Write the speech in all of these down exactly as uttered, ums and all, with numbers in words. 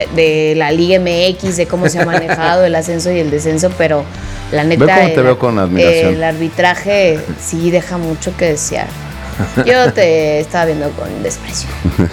de la Liga M X, de cómo se ha manejado el ascenso y el descenso, pero la neta, Ve cómo te el, veo con admiración. el arbitraje sí deja mucho que desear. Yo te estaba viendo con desprecio.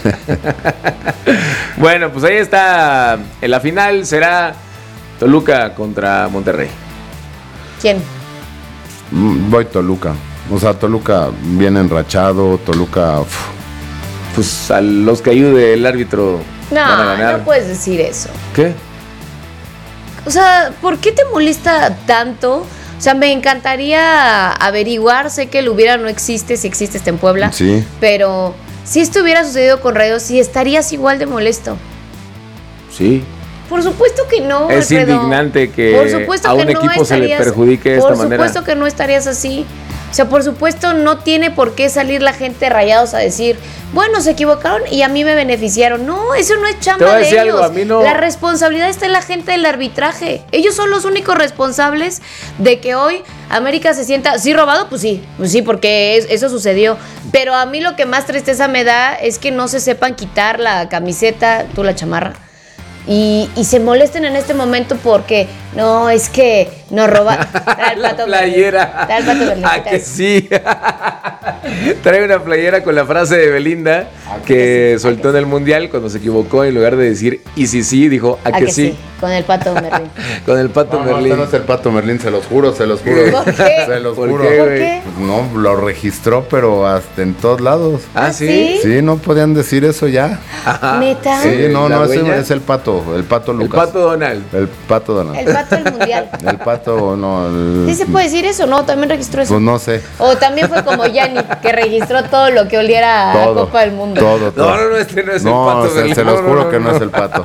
Bueno, pues ahí está. En la final será Toluca contra Monterrey. ¿Quién? Voy Toluca. O sea, Toluca viene enrachado, Toluca... Uf. Pues a los que ayude el árbitro van a No, ganar. no puedes decir eso. ¿Qué? O sea, ¿por qué te molesta tanto? O sea, me encantaría averiguar, sé que el hubiera no existe, si existe está en Puebla, Sí. pero si esto hubiera sucedido con Rayados, ¿sí estarías igual de molesto? Sí. Por supuesto que no, Es Alfredo. indignante que Por supuesto a un que no equipo se le estarías- perjudique de esta manera. Por supuesto que no estarías así. O sea, por supuesto no tiene por qué salir la gente de Rayados a decir, bueno, se equivocaron y a mí me beneficiaron. No, eso no es Te voy chamba a de decir ellos. algo, a mí no- La responsabilidad está en la gente del arbitraje. Ellos son los únicos responsables de que hoy América se sienta, sí robado, pues sí, pues sí, porque es- eso sucedió. Pero a mí lo que más tristeza me da es que no se sepan quitar la camiseta, tú la chamarra. Y, y se molesten en este momento porque no, es que nos roba. Trae el La pato playera. Berlín. Trae el pato Berlín, Ah, quita que eso. sí. Trae una playera con la frase de Belinda que sí, soltó a que en el mundial cuando se equivocó, en lugar de decir y sí, sí, dijo a, ¿A que, que sí. sí? Con el pato Berlín. Con el pato No, no, Merlín. este no es el Pato Merlín, se los juro, se los juro. ¿Por qué? Se los ¿Por juro. qué, ¿Por güey? qué? Pues no, lo registró, pero hasta en todos lados. Ah, ¿Ah, sí. sí? Sí, no podían decir eso ya. Ajá. ¿Neta? Sí, no, ¿La no, ese dueña? es el Pato, el Pato El Lucas. pato Donald. El Pato Donald. El pato del mundial. El Pato, no. el- ¿Sí se puede decir eso? No, también registró eso. Pues no sé. O también fue como Yanni, que registró todo lo que oliera a Todo. Copa del Mundo. Todo, todo. No, no, no, este no es No, el pato se, Berlín. se los No, juro no, que no, no. es el Pato.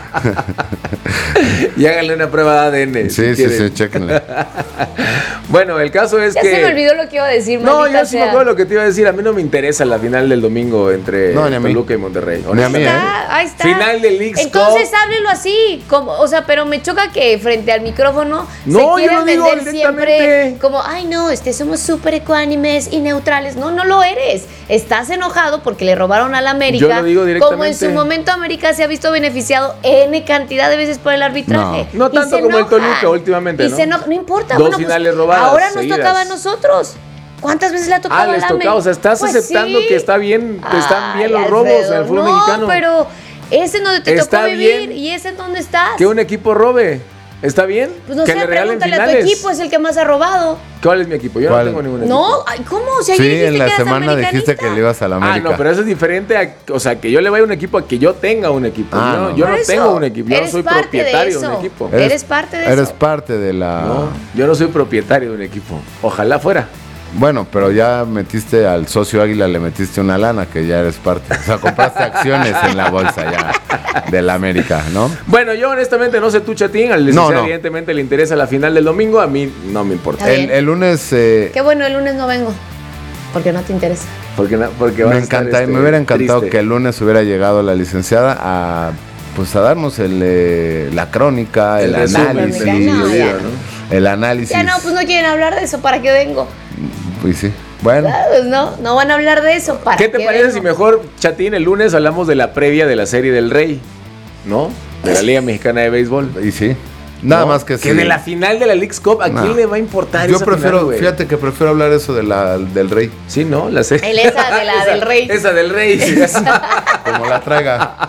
Y háganle una prueba de A D N. Sí, si sí, quieren. sí, chéquenle. Bueno, el caso es Ya que. se me olvidó lo que iba a decir, No, maldita yo sí me sea. acuerdo lo que te iba a decir. A mí no me interesa la final del domingo entre No, ni a mí. Toluca y Monterrey. Ni a mí, Ahí ¿eh? está, ahí está. Final del Leagues Entonces Cup. háblelo así, como, o sea, pero me choca que frente al micrófono No, se yo quieran lo digo vender siempre directamente. como, ay no, este somos súper ecuánimes y neutrales. No, no lo eres. Estás enojado porque le robaron a la América. Yo lo digo Como en directamente. su momento América se ha visto beneficiado N cantidad de veces por el arbitraje. No, no Y tanto se como el enojan. Toluca últimamente, Y ¿no? se enojan. No importa. Dos bueno, pues, finales robadas ahora nos seguidas. tocaba a nosotros. ¿Cuántas veces le ha tocado Ah, a les la tocaba. O sea, estás Pues aceptando sí. que está bien, que están bien Ay, los robos Alfredo, en el fútbol no, mexicano. pero ese no te Está tocó vivir bien. y ese en dónde estás. Que un equipo robe. ¿Está bien? Pues no que sé, le regalen pregúntale a tu finales. equipo, es el que más ha robado. ¿Cuál es mi equipo? Yo ¿Cuál? no tengo ningún equipo. No, ay, ¿cómo? O sea, ayer Sí, dijiste en la que eras semana dijiste americanista. que le ibas a la Ah, América. no, pero eso es diferente a, o sea, que yo le vaya a un equipo a que yo tenga un equipo. Ah, yo no, no. yo Por no eso, tengo un equipo, yo no eres soy parte de propietario de, eso. un equipo. Eres parte de eso. Eres parte de la... No, yo no soy propietario de un equipo. Ojalá fuera. Bueno, pero ya metiste al socio Águila, le metiste una lana que ya eres parte. O sea, compraste acciones en la bolsa ya de la América, ¿no? Bueno, yo honestamente no sé tú, Chatín. Al licenciado No, no. evidentemente le interesa la final del domingo. A mí no me importa. Está El, bien. el lunes eh, Qué bueno, el lunes no vengo. Porque no te interesa. Porque, na- porque vas me a estar, encanta, este, me hubiera encantado triste. que el lunes hubiera llegado la licenciada a pues a darnos el, eh, la crónica, el, El resumen, análisis, el video, ya. ¿no? el análisis. Ya no, pues no quieren hablar de eso, ¿para qué vengo? Pues sí. Bueno, Ah, pues no, no van a hablar de eso, ¿para ¿Qué te parece vengo? si mejor, Chatín, el lunes hablamos de la previa de la serie del Rey? ¿No? De la Liga Mexicana de Béisbol. y sí. Nada ¿No? más que sí. Que de la final de la Leagues Cup, ¿a No. quién le va a importar Yo esa prefiero, final, güey? fíjate que prefiero hablar eso de la, del Rey, Sí, ¿no? La serie. El esa de la Esa- del Rey. Esa del Rey. sí, esa. como la traiga.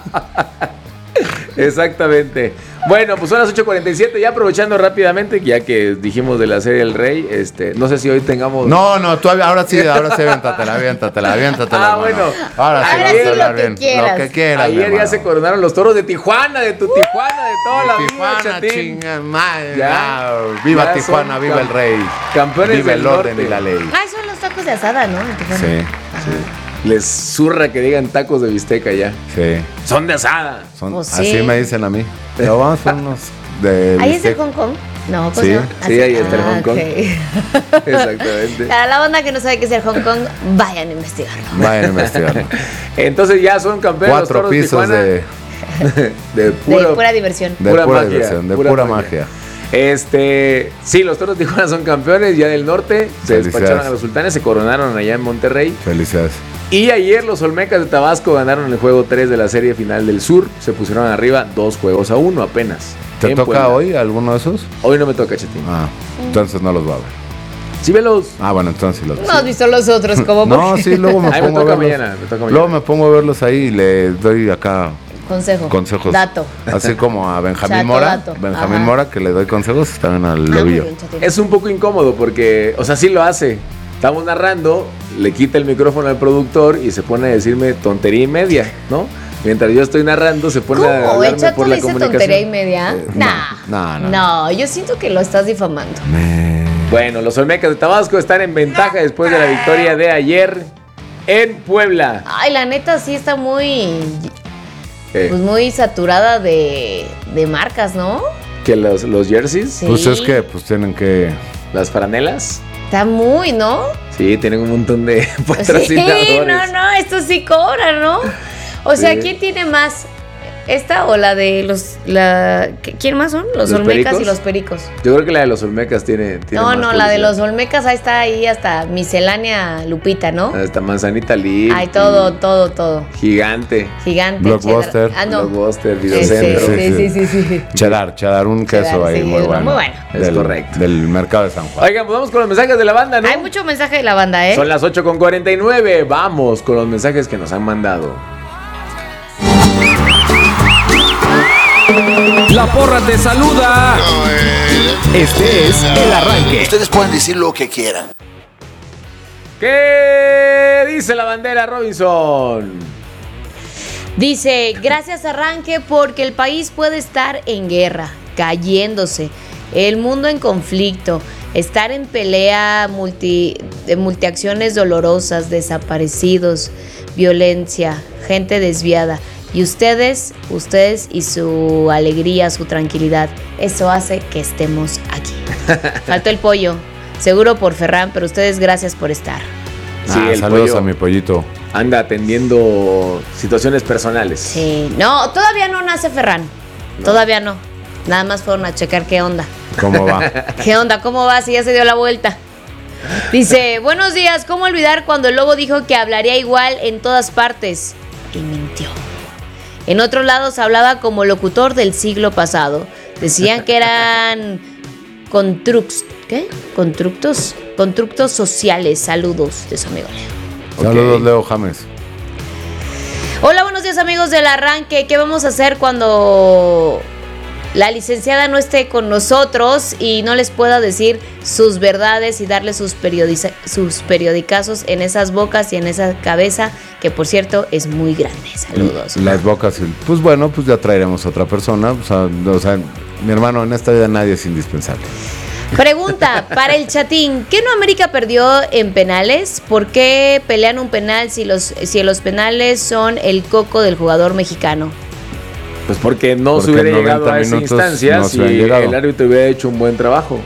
Exactamente. Bueno, pues son las ocho cuarenta y siete, ya aprovechando rápidamente, ya que dijimos de la serie El Rey, este, no sé si hoy tengamos... No, no, tú ahora sí, ahora sí, aviéntatela, aviéntatela, aviéntatela. Ah, hermano. bueno. Ahora sí, Ahora vamos sí, a lo hablar que bien. quieras. Lo que quieras. Ayer mi ya hermano. se coronaron los toros de Tijuana, de tu Tijuana, de toda la vida, Tijuana, Chatín. chinga madre. Ya, Ya, viva ya Tijuana, son viva cam- el rey. campeones viva del el orden norte. y la ley. Ay, son los tacos de asada, ¿no? En Tijuana. Sí, Les zurra que digan tacos de bisteca ya. sí. Son de asada. Son, Pues sí. Así me dicen a mí. Pero vamos a unos de ¿Ahí es el bistec. Hong Kong? No, ¿cómo Sí. se llama? Sí, ahí está el Ah, Hong Kong. ok. Exactamente. Para la banda que no sabe qué es el Hong Kong, vayan a investigarlo. Vayan a investigar. Entonces ya son campeones los Cuatro toros de pisos Tijuana. de, de De puro, pura diversión. de Pura pura, magia, diversión, de pura pura, magia. magia. Este, sí, los toros de Tijuana son campeones ya del norte. Se Felicidades. despacharon a los sultanes, se coronaron allá en Monterrey. Felicidades. Y ayer los Olmecas de Tabasco ganaron el juego tres de la serie final del Sur. Se pusieron arriba dos juegos a uno apenas. ¿Te toca Puebla. hoy alguno de esos? Hoy no me toca, Chetín. Ah, entonces no los va a ver. Sí, velos. Ah, bueno, entonces sí los No has visto los otros, como No, porque- sí, luego me Ay, me pongo a toca verlos. mañana, me toca mañana. Luego me pongo a verlos ahí y le doy acá Consejo. consejos. Dato. Así como a Benjamín Chato, Mora. dato. Benjamín Ajá. Mora, que le doy consejos también al Ah, muy Lobillo. bien, Chatín. Es un poco incómodo porque, o sea, sí lo hace. Estamos narrando, le quita el micrófono al productor y se pone a decirme tontería y media, ¿no? Mientras yo estoy narrando, se pone a ¿Cómo? ¿El hablarme Chato por la dice comunicación. tontería y media? Eh, nah. no, no, no. No, yo siento que lo estás difamando. Me- Bueno, los Olmecas de Tabasco están en ventaja después de la victoria de ayer en Puebla. Ay, la neta sí está muy... Eh, Pues muy saturada de, de marcas, ¿no? que los, los jerseys, Sí. Pues es que pues tienen que... las franelas, Está muy, ¿no? sí, tienen un montón de Sí, patrocinadores. no, no, esto sí cobra, ¿no? O sea, Sí. ¿quién tiene más? ¿Esta o la de los... La, ¿quién más son? Los, ¿Los Olmecas Pericos? y los Pericos. Yo creo que la de los Olmecas tiene, tiene No, más no, la de publicidad. los Olmecas, ahí está ahí hasta miscelánea Lupita, ¿no? Hasta Manzanita Libre. Ay, todo, todo, todo. Gigante. Gigante. Blockbuster. cheddar. Ah, no. Blockbuster, Sí, sí, Videocentro. sí, sí, sí, sí, sí. Cheddar, cheddar, un queso Cheddar, ahí sí, muy es bueno. muy bueno. Es Del- correcto. Del mercado de San Juan. Oigan, pues vamos con los mensajes de la banda, ¿no? Hay mucho mensaje de la banda, ¿eh? Son las ocho con cuarenta y nueve. Vamos con los mensajes que nos han mandado. La porra te saluda. Este es el arranque. Ustedes pueden decir lo que quieran. ¿Qué dice la bandera, Robinson? Dice, gracias Arranque porque el país puede estar en guerra, cayéndose, el mundo en conflicto, estar en pelea, multi, de multiacciones dolorosas, desaparecidos, violencia, gente desviada. Y ustedes, ustedes y su alegría, su tranquilidad, eso hace que estemos aquí. Faltó el pollo, seguro por Ferran, pero ustedes gracias por estar. Sí, Ah, el saludos pollo a mi pollito. anda atendiendo situaciones personales. Sí, no, todavía no nace Ferran, todavía no. Nada más fueron a checar qué onda. ¿Cómo va? ¿Qué onda? ¿Cómo va? Si ya se dio la vuelta. Dice, buenos días, ¿cómo olvidar cuando el lobo dijo que hablaría igual en todas partes? Y mintió. En otros lados hablaba como locutor del siglo pasado. Decían que eran constructos, ¿qué? Constructos, constructos sociales. Saludos de su amigo Leo. Saludos, Leo James. Hola, buenos días amigos del arranque. ¿Qué vamos a hacer cuando la licenciada no esté con nosotros y no les pueda decir sus verdades y darle sus, periodiza- sus periodicazos en esas bocas y en esa cabeza, que por cierto es muy grande? Saludos. Las bocas. Pues bueno, pues ya traeremos a otra persona. O sea, o sea, mi hermano, en esta vida nadie es indispensable. Pregunta para el chatín, ¿qué no América perdió en penales? ¿Por qué pelean un penal si los, si los penales son el coco del jugador mexicano? Pues porque no Porque se hubiera noventa llegado a esa minutos instancia no se si hubieran llegado. el árbitro hubiera hecho un buen trabajo.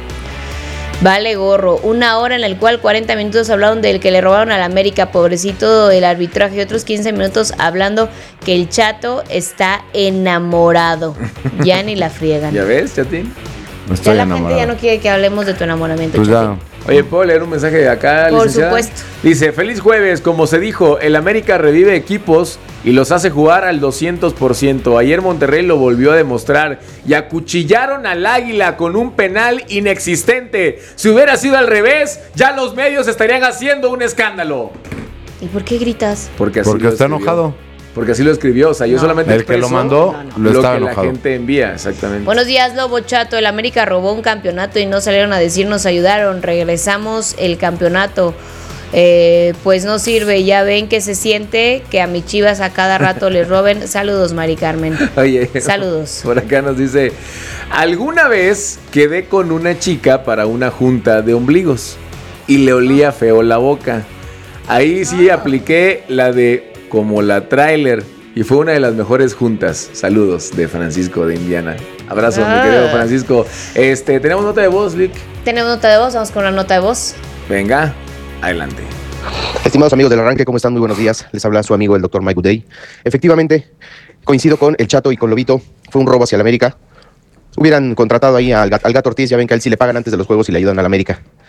Vale gorro, una hora en la cual cuarenta minutos hablaron del que le robaron al América, pobrecito el arbitraje, y otros quince minutos hablando que el Chato está enamorado. Ya ni la friegan. ¿Ya ves, Chatín? No estoy Ya la enamorado. gente ya no quiere que hablemos de tu enamoramiento, Pues ya. Chatín. Oye, ¿puedo leer un mensaje de acá, Por licenciada? supuesto. Dice, feliz jueves, como se dijo, el América revive equipos y los hace jugar al doscientos por ciento. Ayer Monterrey lo volvió a demostrar y acuchillaron al Águila con un penal inexistente. Si hubiera sido al revés, ya los medios estarían haciendo un escándalo. ¿Y por qué gritas? Porque, así Porque lo está escribió. enojado. Porque así lo escribió, o sea, yo No. solamente El que lo expreso mandó no, no. lo lo estaba que enojado. la gente envía, exactamente. Buenos días, Lobo Chato. El América robó un campeonato y no salieron a decir nos ayudaron. Regresamos el campeonato. Eh, pues no sirve. Ya ven que se siente que a mis Chivas a cada rato les roben. Saludos, Mari Carmen. Oye, Saludos. por acá nos dice, alguna vez quedé con una chica para una junta de ombligos y le olía feo la boca. Ahí sí apliqué la de como la tráiler y fue una de las mejores juntas. Saludos de Francisco de Indiana. Abrazo, Ah. mi querido Francisco. Este, tenemos nota de voz, Vic. Tenemos nota de voz. Vamos con la nota de voz. Venga, adelante. Estimados amigos del arranque, ¿cómo están? Muy buenos días. Les habla su amigo el doctor Mike Goodday. Efectivamente, coincido con el Chato y con Lobito. Fue un robo hacia el América. Hubieran contratado ahí al, Gat- al Gato Ortiz. Ya ven que a él sí le pagan antes de los juegos y le ayudan al América.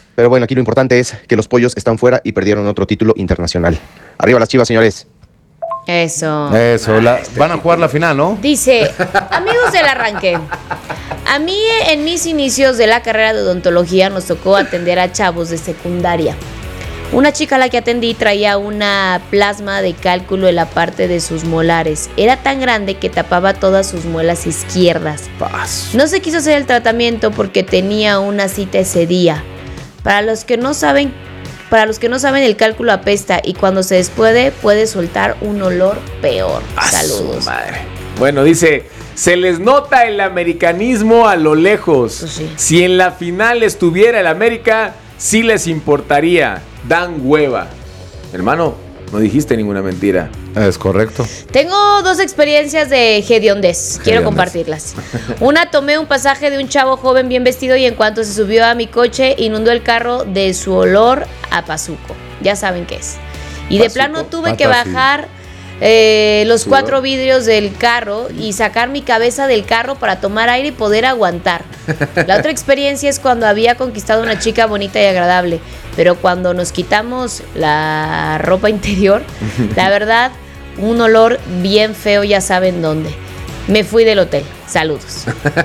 Pero bueno, aquí lo importante es que los pollos están fuera y perdieron otro título internacional. Arriba las Chivas, señores. Eso. Eso, la- van a jugar la final, ¿no? Dice, amigos del arranque, a mí en mis inicios de la carrera de odontología nos tocó atender a chavos de secundaria. Una chica a la que atendí traía una plasma de cálculo en la parte de sus molares. Era tan grande que tapaba todas sus muelas izquierdas. Paz. No se quiso hacer el tratamiento porque tenía una cita ese día. Para los que no saben, para los que no saben, el cálculo apesta y cuando se despuede puede soltar un olor peor. A su Saludos. madre. Bueno, dice, se les nota el americanismo a lo lejos. Pues sí. Si en la final estuviera el América, sí les importaría. Dan hueva. Hermano, no dijiste ninguna mentira. Es correcto. Tengo dos experiencias de hediondez. Quiero Hediondez. compartirlas. Una, tomé un pasaje de un chavo joven bien vestido y en cuanto se subió a mi coche, inundó el carro de su olor a pazuco. Ya saben qué es. Y de Pazuco, plano tuve que patas y- bajar eh, los Sudor. cuatro vidrios del carro y sacar mi cabeza del carro para tomar aire y poder aguantar. La otra experiencia es cuando había conquistado a una chica bonita y agradable, pero cuando nos quitamos la ropa interior, la verdad, un olor bien feo, ya saben dónde. Me fui del hotel. Saludos.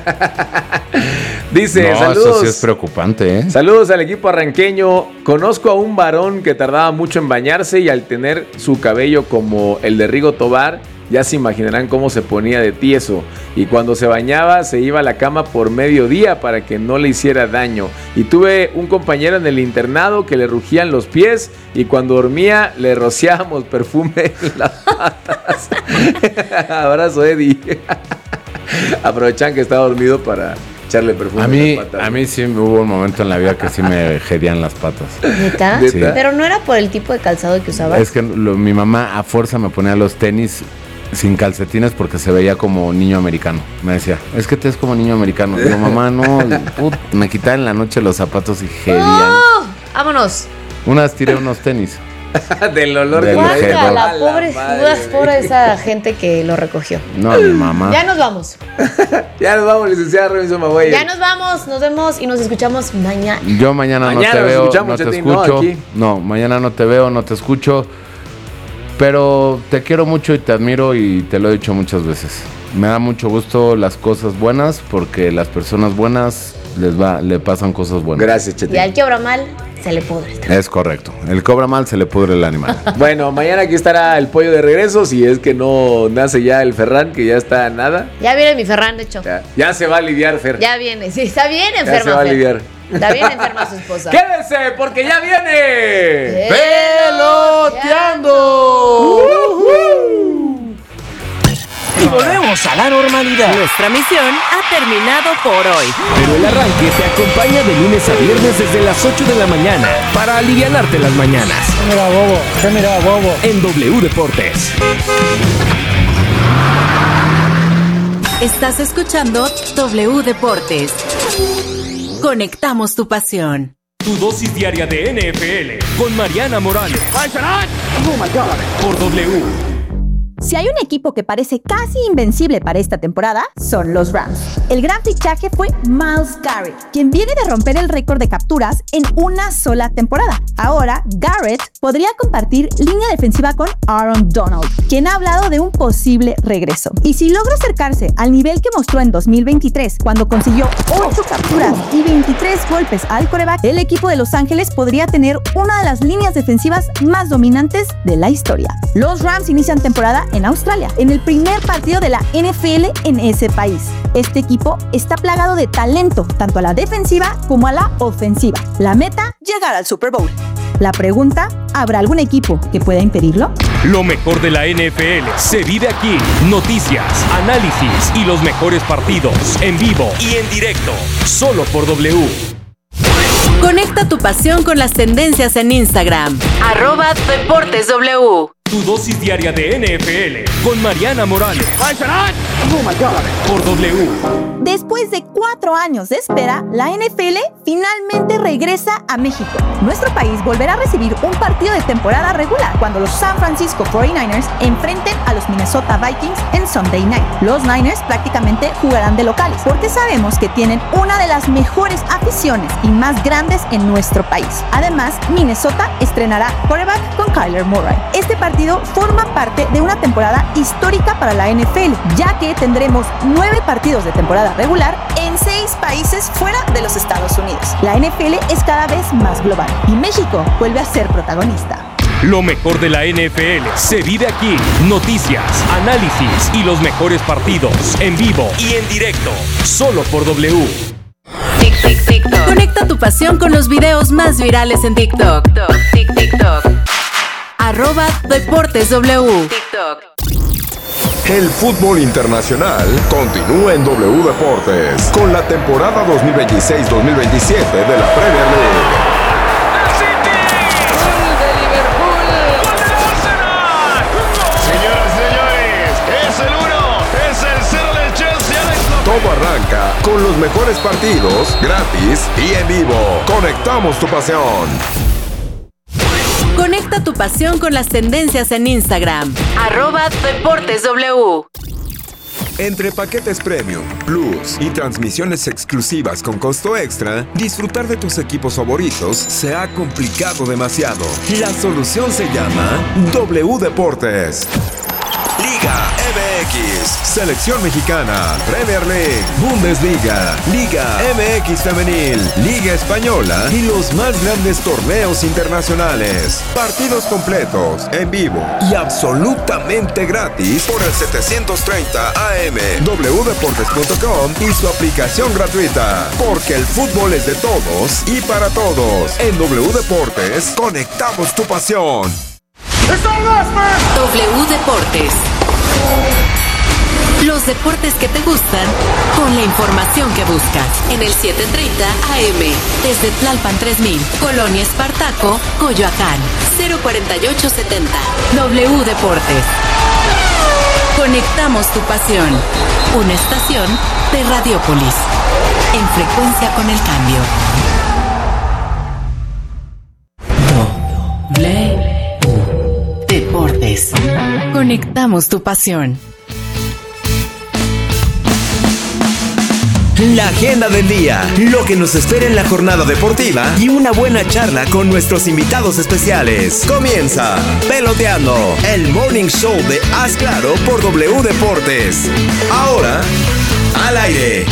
Dice, No, saludos. eso sí es preocupante, ¿eh? Saludos al equipo arranqueño. Conozco a un varón que tardaba mucho en bañarse y al tener su cabello como el de Rigo Tobar, ya se imaginarán cómo se ponía de tieso. Y cuando se bañaba se iba a la cama por mediodía para que no le hiciera daño. Y tuve un compañero en el internado que le rugían los pies y cuando dormía le rociábamos perfume en las patas. Abrazo, Eddie. Aprovechan que estaba dormido para echarle perfume A en mí, las patas. a mí sí hubo un momento en la vida que sí me herían las patas. ¿Neta? Sí. Pero no era por el tipo de calzado que usabas. Es que lo- mi mamá a fuerza me ponía los tenis sin calcetines porque se veía como niño americano. Me decía, es que te ves como niño americano. Digo, mamá, no, put, me quitaba en la noche los zapatos y herían. ¡Oh! ¡Vámonos! Una vez tiré unos tenis. Del olor Del que olor. traía. Guácala, A la pobre, madre. pobre esa gente que lo recogió. No, mi mamá. Ya nos vamos. Ya nos vamos, licenciada Robinson Maguire. Ya nos vamos. Nos vemos y nos escuchamos mañana. Yo mañana, Mañana no te nos veo, escuchamos, no te Chetín, ¿no? escucho. Aquí. No, mañana no te veo, no te escucho. Pero te quiero mucho y te admiro y te lo he dicho muchas veces. Me da mucho gusto las cosas buenas porque las personas buenas les va, le pasan cosas buenas. Gracias, Y Chetín. al que obra mal, se le pudre el trabajo. Es correcto. El cobra mal se le pudre el animal. Bueno, mañana aquí estará el pollo de regreso. Si es que no nace ya el Ferran, que ya está a nada. Ya viene mi Ferran, de hecho. Ya, ya se va a aliviar, Fer. Ya viene. Sí, está bien Ya enferma. se va a Fer. aliviar. Está bien enferma su esposa. ¡Quédense! Porque ya viene. ¡Peloteando! Y volvemos a la normalidad. Nuestra misión ha terminado por hoy. Pero el arranque te acompaña de lunes a viernes desde las ocho de la mañana para alivianarte las mañanas. Mira, bobo, ¿qué mira, bobo? En W Deportes. Estás escuchando W Deportes. Conectamos tu pasión. Tu dosis diaria de N F L con Mariana Morales. Por W. Si hay un equipo que parece casi invencible para esta temporada, son los Rams. El gran fichaje fue Myles Garrett, quien viene de romper el récord de capturas en una sola temporada. Ahora, Garrett podría compartir línea defensiva con Aaron Donald, quien ha hablado de un posible regreso. Y si logra acercarse al nivel que mostró en dos mil veintitrés, cuando consiguió ocho capturas y veintitrés golpes al quarterback, el equipo de Los Ángeles podría tener una de las líneas defensivas más dominantes de la historia. Los Rams inician temporada en Australia, en el primer partido de la N F L en ese país. Este equipo está plagado de talento, tanto a la defensiva como a la ofensiva. La meta, llegar al Super Bowl. La pregunta, ¿habrá algún equipo que pueda impedirlo? Lo mejor de la N F L se vive aquí. Noticias, análisis y los mejores partidos en vivo y en directo. Solo por W. Conecta tu pasión con las tendencias en Instagram. Arroba Deportes W. Tu dosis diaria de N F L con Mariana Morales. Por W. Después de cuatro años de espera, la N F L finalmente regresa a México. Nuestro país volverá a recibir un partido de temporada regular cuando los San Francisco cuarenta y nueve ers enfrenten a los Minnesota Vikings en Sunday Night. Los Niners prácticamente jugarán de locales porque sabemos que tienen una de las mejores aficiones y más grandes en nuestro país. Además, Minnesota estrenará quarterback con Kyler Murray. Este partido forma parte de una temporada histórica para la N F L, ya que tendremos nueve partidos de temporada regular en seis países fuera de los Estados Unidos. La N F L es cada vez más global y México vuelve a ser protagonista. Lo mejor de la N F L se vive aquí. Noticias, análisis y los mejores partidos en vivo y en directo. Solo por W. Tic, tic, TikTok. Conecta tu pasión con los videos más virales en TikTok. Tic, TikTok. Arroba Deportes W. TikTok. El fútbol internacional continúa en W Deportes con la temporada dos mil veintiséis dos mil veintisiete de la Premier League. Todo arranca con los mejores partidos, gratis y en vivo. Conectamos tu pasión. Conecta tu pasión con las tendencias en Instagram. Arroba Deportes W. Entre paquetes premium, plus y transmisiones exclusivas con costo extra, disfrutar de tus equipos favoritos se ha complicado demasiado. La solución se llama W Deportes. Liga M X, Selección Mexicana, Premier League, Bundesliga, Liga M X Femenil, Liga Española y los más grandes torneos internacionales. Partidos completos, en vivo y absolutamente gratis por el setecientos treinta A M, w deportes punto com y su aplicación gratuita. Porque el fútbol es de todos y para todos. En W Deportes, conectamos tu pasión. W Deportes. Los deportes que te gustan con la información que buscas. En el setecientos treinta A M. Desde Tlalpan tres mil, Colonia Espartaco, Coyoacán. cero cuarenta y ocho setenta. W Deportes. Conectamos tu pasión. Una estación de Radiópolis. En frecuencia con el cambio. W Deportes. Conectamos tu pasión. La agenda del día, lo que nos espera en la jornada deportiva y una buena charla con nuestros invitados especiales. Comienza Peloteando, el morning show de Haz Claro por W Deportes. Ahora, al aire.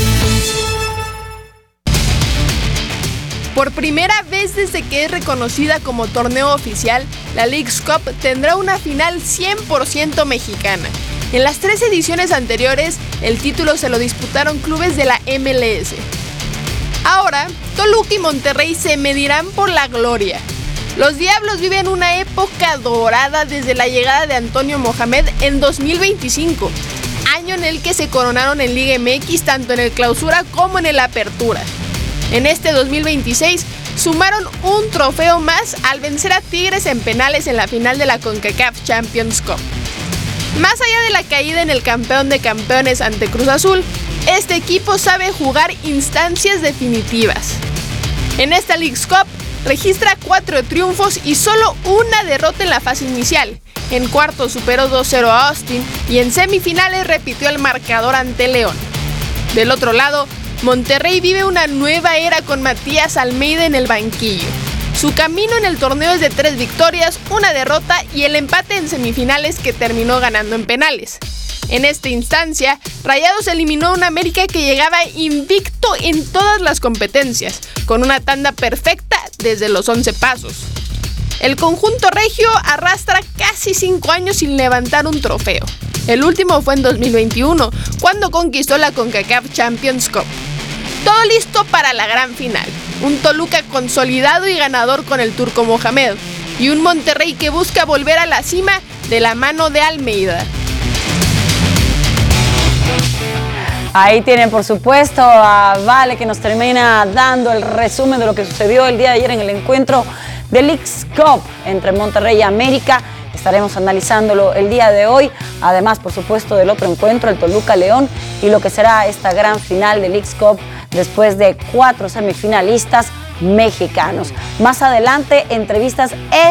Por primera vez desde que es reconocida como torneo oficial, la Leagues Cup tendrá una final cien por ciento mexicana. En las tres ediciones anteriores, el título se lo disputaron clubes de la M L S. Ahora, Toluca y Monterrey se medirán por la gloria. Los Diablos viven una época dorada desde la llegada de Antonio Mohamed en dos mil veinticinco, año en el que se coronaron en Liga M X tanto en el Clausura como en el Apertura. En este dos mil veintiséis sumaron un trofeo más al vencer a Tigres en penales en la final de la CONCACAF Champions Cup. Más allá de la caída en el campeón de campeones ante Cruz Azul, este equipo sabe jugar instancias definitivas. En esta Leagues Cup registra cuatro triunfos y solo una derrota en la fase inicial. En cuartos superó dos cero a Austin y en semifinales repitió el marcador ante León. Del otro lado, Monterrey vive una nueva era con Matías Almeida en el banquillo. Su camino en el torneo es de tres victorias, una derrota y el empate en semifinales que terminó ganando en penales. En esta instancia, Rayados eliminó a un América que llegaba invicto en todas las competencias, con una tanda perfecta desde los once pasos. El conjunto regio arrastra casi cinco años sin levantar un trofeo. El último fue en dos mil veintiuno, cuando conquistó la CONCACAF Champions Cup. Todo listo para la gran final. Un Toluca consolidado y ganador con el turco Mohamed. Y un Monterrey que busca volver a la cima de la mano de Almeida. Ahí tienen, por supuesto, a Vale, que nos termina dando el resumen de lo que sucedió el día de ayer en el encuentro de Leagues Cup entre Monterrey y América. Estaremos analizándolo el día de hoy, además, por supuesto, del otro encuentro, el Toluca-León, y lo que será esta gran final de Leagues Cup después de cuatro semifinalistas mexicanos. Más adelante, entrevistas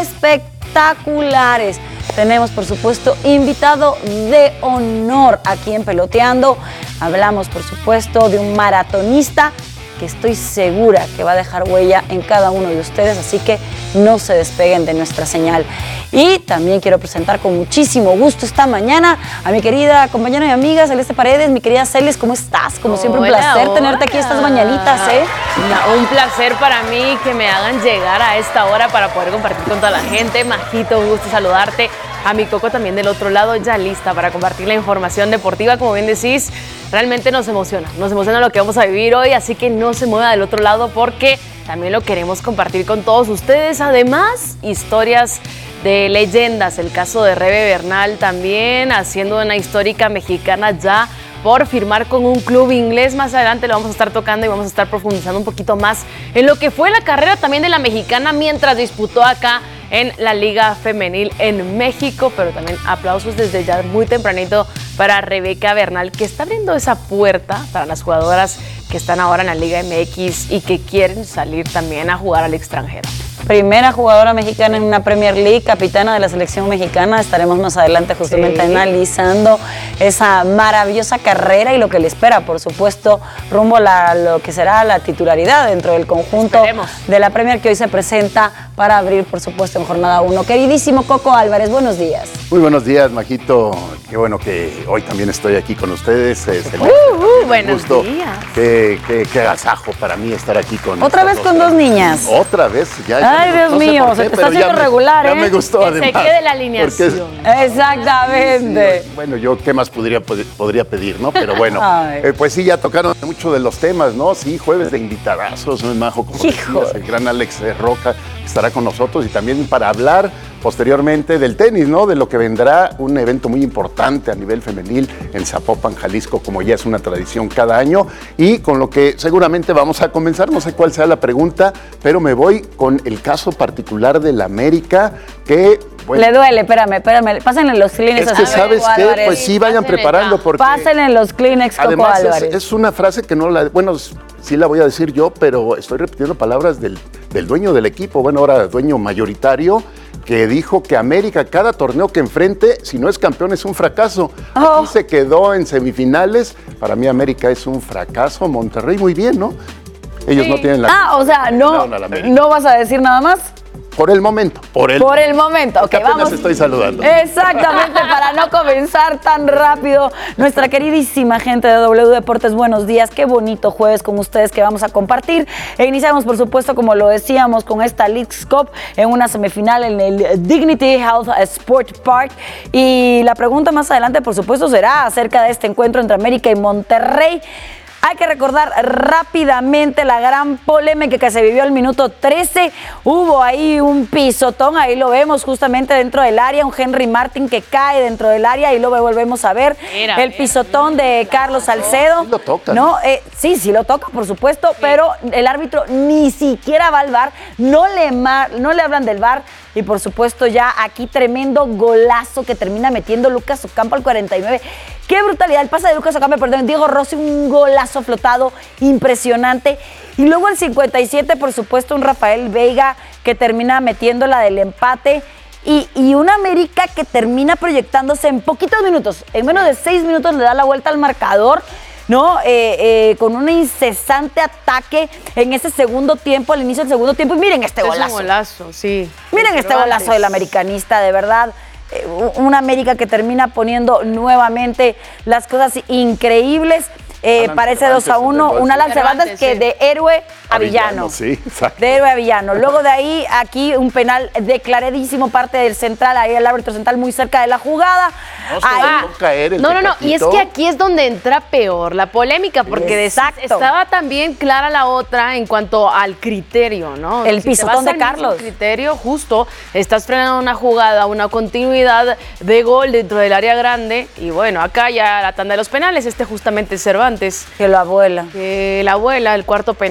espectaculares. Tenemos, por supuesto, invitado de honor aquí en Peloteando. Hablamos, por supuesto, de un maratonista que estoy segura que va a dejar huella en cada uno de ustedes, así que no se despeguen de nuestra señal. Y también quiero presentar con muchísimo gusto esta mañana a mi querida compañera y amiga Celeste Paredes. Mi querida Celes, ¿cómo estás? Como siempre, un Hola, placer hola. tenerte aquí estas mañanitas, ¿eh? No, un placer para mí que me hagan llegar a esta hora para poder compartir con toda la gente. Majito, un gusto saludarte. A mi Coco también del otro lado, ya lista para compartir la información deportiva. Como bien decís, realmente nos emociona. Nos emociona lo que vamos a vivir hoy, así que no se mueva del otro lado porque también lo queremos compartir con todos ustedes. Además, historias de leyendas. El caso de Rebe Bernal también, haciendo una histórica mexicana ya por firmar con un club inglés. Más adelante lo vamos a estar tocando y vamos a estar profundizando un poquito más en lo que fue la carrera también de la mexicana mientras disputó acá en la Liga Femenil en México, pero también aplausos desde ya muy tempranito para Rebeca Bernal, que está abriendo esa puerta para las jugadoras que están ahora en la Liga M X y que quieren salir también a jugar al extranjero. Primera jugadora mexicana en una Premier League, capitana de la selección mexicana. Estaremos más adelante justamente sí. analizando esa maravillosa carrera y lo que le espera, por supuesto, rumbo a la, lo que será la titularidad dentro del conjunto Esperemos. de la Premier que hoy se presenta para abrir, por supuesto, en jornada uno. Queridísimo Coco Álvarez, buenos días. Muy buenos días, Majito. Qué bueno que hoy también estoy aquí con ustedes. Es el uh, uh, buenos gusto. días. Qué, qué, qué agasajo para mí estar aquí con Otra vez con dos niñas. Otra vez, ya. ya Ay, Dios no sé mío, qué, se te está haciendo me, regular, ya ¿eh? me gustó, que además. se quede la alineación. Exactamente. Sí, bueno, yo qué más podría, podría pedir, ¿no? Pero bueno, eh, pues sí, ya tocaron mucho de los temas, ¿no? Sí, jueves de invitadazos, ¿no? Majo, como decías, el gran Alex Roca estará con nosotros y también para hablar posteriormente del tenis, ¿no? De lo que vendrá, un evento muy importante a nivel femenil en Zapopan, Jalisco, como ya es una tradición cada año, y con lo que seguramente vamos a comenzar, no sé cuál sea la pregunta, pero me voy con el caso particular del América, que... Bueno, le duele, espérame, espérame, pásenle los Kleenex. Es que, ¿sabes qué? Pues sí, vayan preparando porque... Pásenle los Kleenex, Coco además Álvarez. Es, es una frase que no la... Bueno, sí la voy a decir yo, pero estoy repitiendo palabras del, del dueño del equipo, bueno, ahora dueño mayoritario, que dijo que América, cada torneo que enfrente, si no es campeón, es un fracaso. Oh. Aquí se quedó en semifinales. Para mí América es un fracaso. Monterrey muy bien, ¿no? Ellos sí. no tienen la... Ah, o sea, no, no vas a decir nada más. Por el momento, por el Por el momento, ok, apenas vamos. estoy saludando. Exactamente, para no comenzar tan rápido. Nuestra queridísima gente de W Deportes, buenos días. Qué bonito jueves con ustedes que vamos a compartir. E iniciamos, por supuesto, como lo decíamos, con esta Leagues Cup en una semifinal en el Dignity Health Sport Park. Y la pregunta más adelante, por supuesto, será acerca de este encuentro entre América y Monterrey. Hay que recordar rápidamente la gran polémica que se vivió al minuto trece. Hubo ahí un pisotón, ahí lo vemos justamente dentro del área, un Henry Martin que cae dentro del área y lo volvemos a ver. Mira, el pisotón mira, de Carlos Salcedo. Sí lo toca. ¿No? Eh, sí, sí lo toca, por supuesto, sí. Pero el árbitro ni siquiera va al V A R, no le, no le hablan del V A R. Y por supuesto ya aquí tremendo golazo que termina metiendo Lucas Ocampo al cuarenta y nueve. ¡Qué brutalidad! El pase de Lucas Ocampo, perdón, Diego Rossi, un golazo flotado impresionante. Y luego el cincuenta y siete, por supuesto, un Rafael Veiga que termina metiendo la del empate. Y, y una América que termina proyectándose en poquitos minutos. En menos de seis minutos le da la vuelta al marcador. ¿No? Eh, eh, con un incesante ataque en ese segundo tiempo, al inicio del segundo tiempo. Y miren este golazo. Es un golazo, sí. Miren este golazo del americanista, de verdad. Eh, una América que termina poniendo nuevamente las cosas increíbles. Eh, parece dos a uno, una Alan Cervantes que sí. de héroe a villano. villano sí, exacto. De héroe a villano. Luego de ahí, aquí un penal declaradísimo, parte del central, ahí el árbitro central muy cerca de la jugada. No se ahí, dejó caer el No, no, no, y es que aquí es donde entra peor la polémica, porque Exacto. estaba también clara la otra en cuanto al criterio, ¿no? El si pisotón de Carlos. El criterio, justo, estás frenando una jugada, una continuidad de gol dentro del área grande, y bueno, acá ya la tanda de los penales, este justamente Cervantes. Que lo abuela. Que la abuela, el cuarto penal era bueno,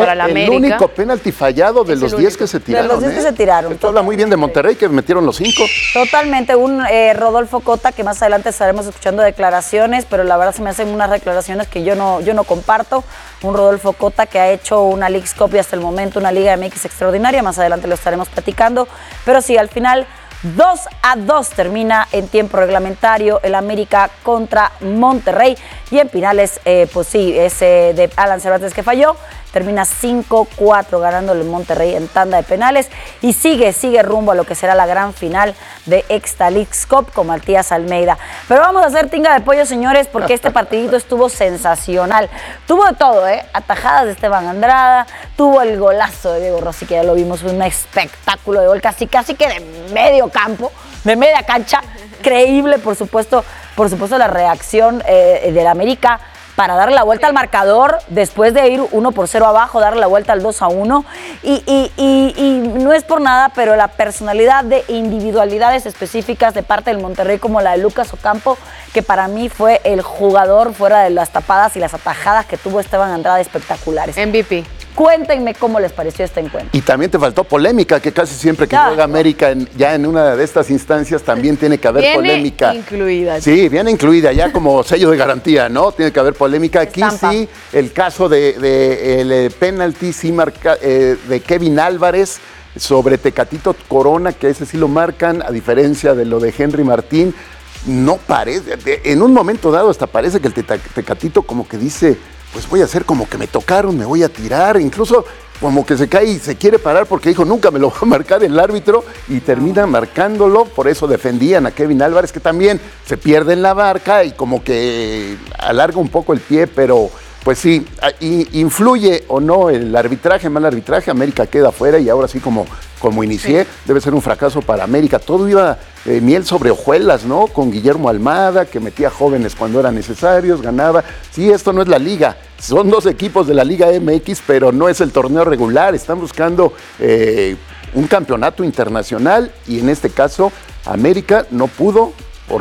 para la América. El único penalti fallado de Es los el diez único. que se tiraron. De los diez ¿eh? que se tiraron. Esto habla muy bien de Monterrey, que metieron los cinco. Totalmente, un eh, Rodolfo Cota, que más adelante estaremos escuchando declaraciones, pero la verdad se me hacen unas declaraciones que yo no, yo no comparto. Un Rodolfo Cota que ha hecho una Leagues Cup y hasta el momento una Liga M X extraordinaria, más adelante lo estaremos platicando. Pero sí, al final dos a dos termina en tiempo reglamentario el América contra Monterrey, y en finales, eh, pues sí, ese de Alan Cervantes que falló, termina cinco cuatro ganándole el Monterrey en tanda de penales, y sigue, sigue rumbo a lo que será la gran final de Extra Leagues Cup con Matías Almeida. Pero vamos a hacer tinga de pollo, señores, porque este partidito estuvo sensacional. Tuvo de todo, ¿eh? Atajadas de Esteban Andrada, tuvo el golazo de Diego Rossi, que ya lo vimos, un espectáculo de gol, casi, casi que de medio campo, de media cancha. Creíble, por supuesto, por supuesto la reacción eh, del América para darle la vuelta al marcador después de ir uno por cero abajo, darle la vuelta al dos a uno. Y, y, y, y no es por nada, pero la personalidad de individualidades específicas de parte del Monterrey, como la de Lucas Ocampo, que para mí fue el jugador fuera de las tapadas y las atajadas que tuvo Esteban Andrade espectaculares. M V P. Cuéntenme cómo les pareció este encuentro. Y también te faltó polémica, que casi siempre que Ya. juega América en- ya en una de estas instancias también tiene que haber Viene polémica. incluida. Sí, viene incluida ya como sello de garantía, ¿no? Tiene que haber polémica. Aquí Estampa. sí, el caso de, de el eh, penalti sí marca, eh, de Kevin Álvarez sobre Tecatito Corona, que ese sí lo marcan, a diferencia de lo de Henry Martín. No parece, de- en un momento dado hasta parece que el Teta- Tecatito como que dice, pues voy a hacer como que me tocaron, me voy a tirar, incluso como que se cae y se quiere parar porque dijo, nunca me lo va a marcar el árbitro, y termina marcándolo. Por eso defendían a Kevin Álvarez, que también se pierde en la barca y como que alarga un poco el pie, pero pues sí, a- i- influye o no el arbitraje, mal arbitraje. América queda afuera, y ahora sí, como, como inicié, debe ser un fracaso para América. Todo iba eh, miel sobre hojuelas, ¿no? Con Guillermo Almada, que metía jóvenes cuando eran necesarios, ganaba. Sí, esto no es la liga, son dos equipos de la Liga M X, pero no es el torneo regular. Están buscando eh, un campeonato internacional, y en este caso América no pudo,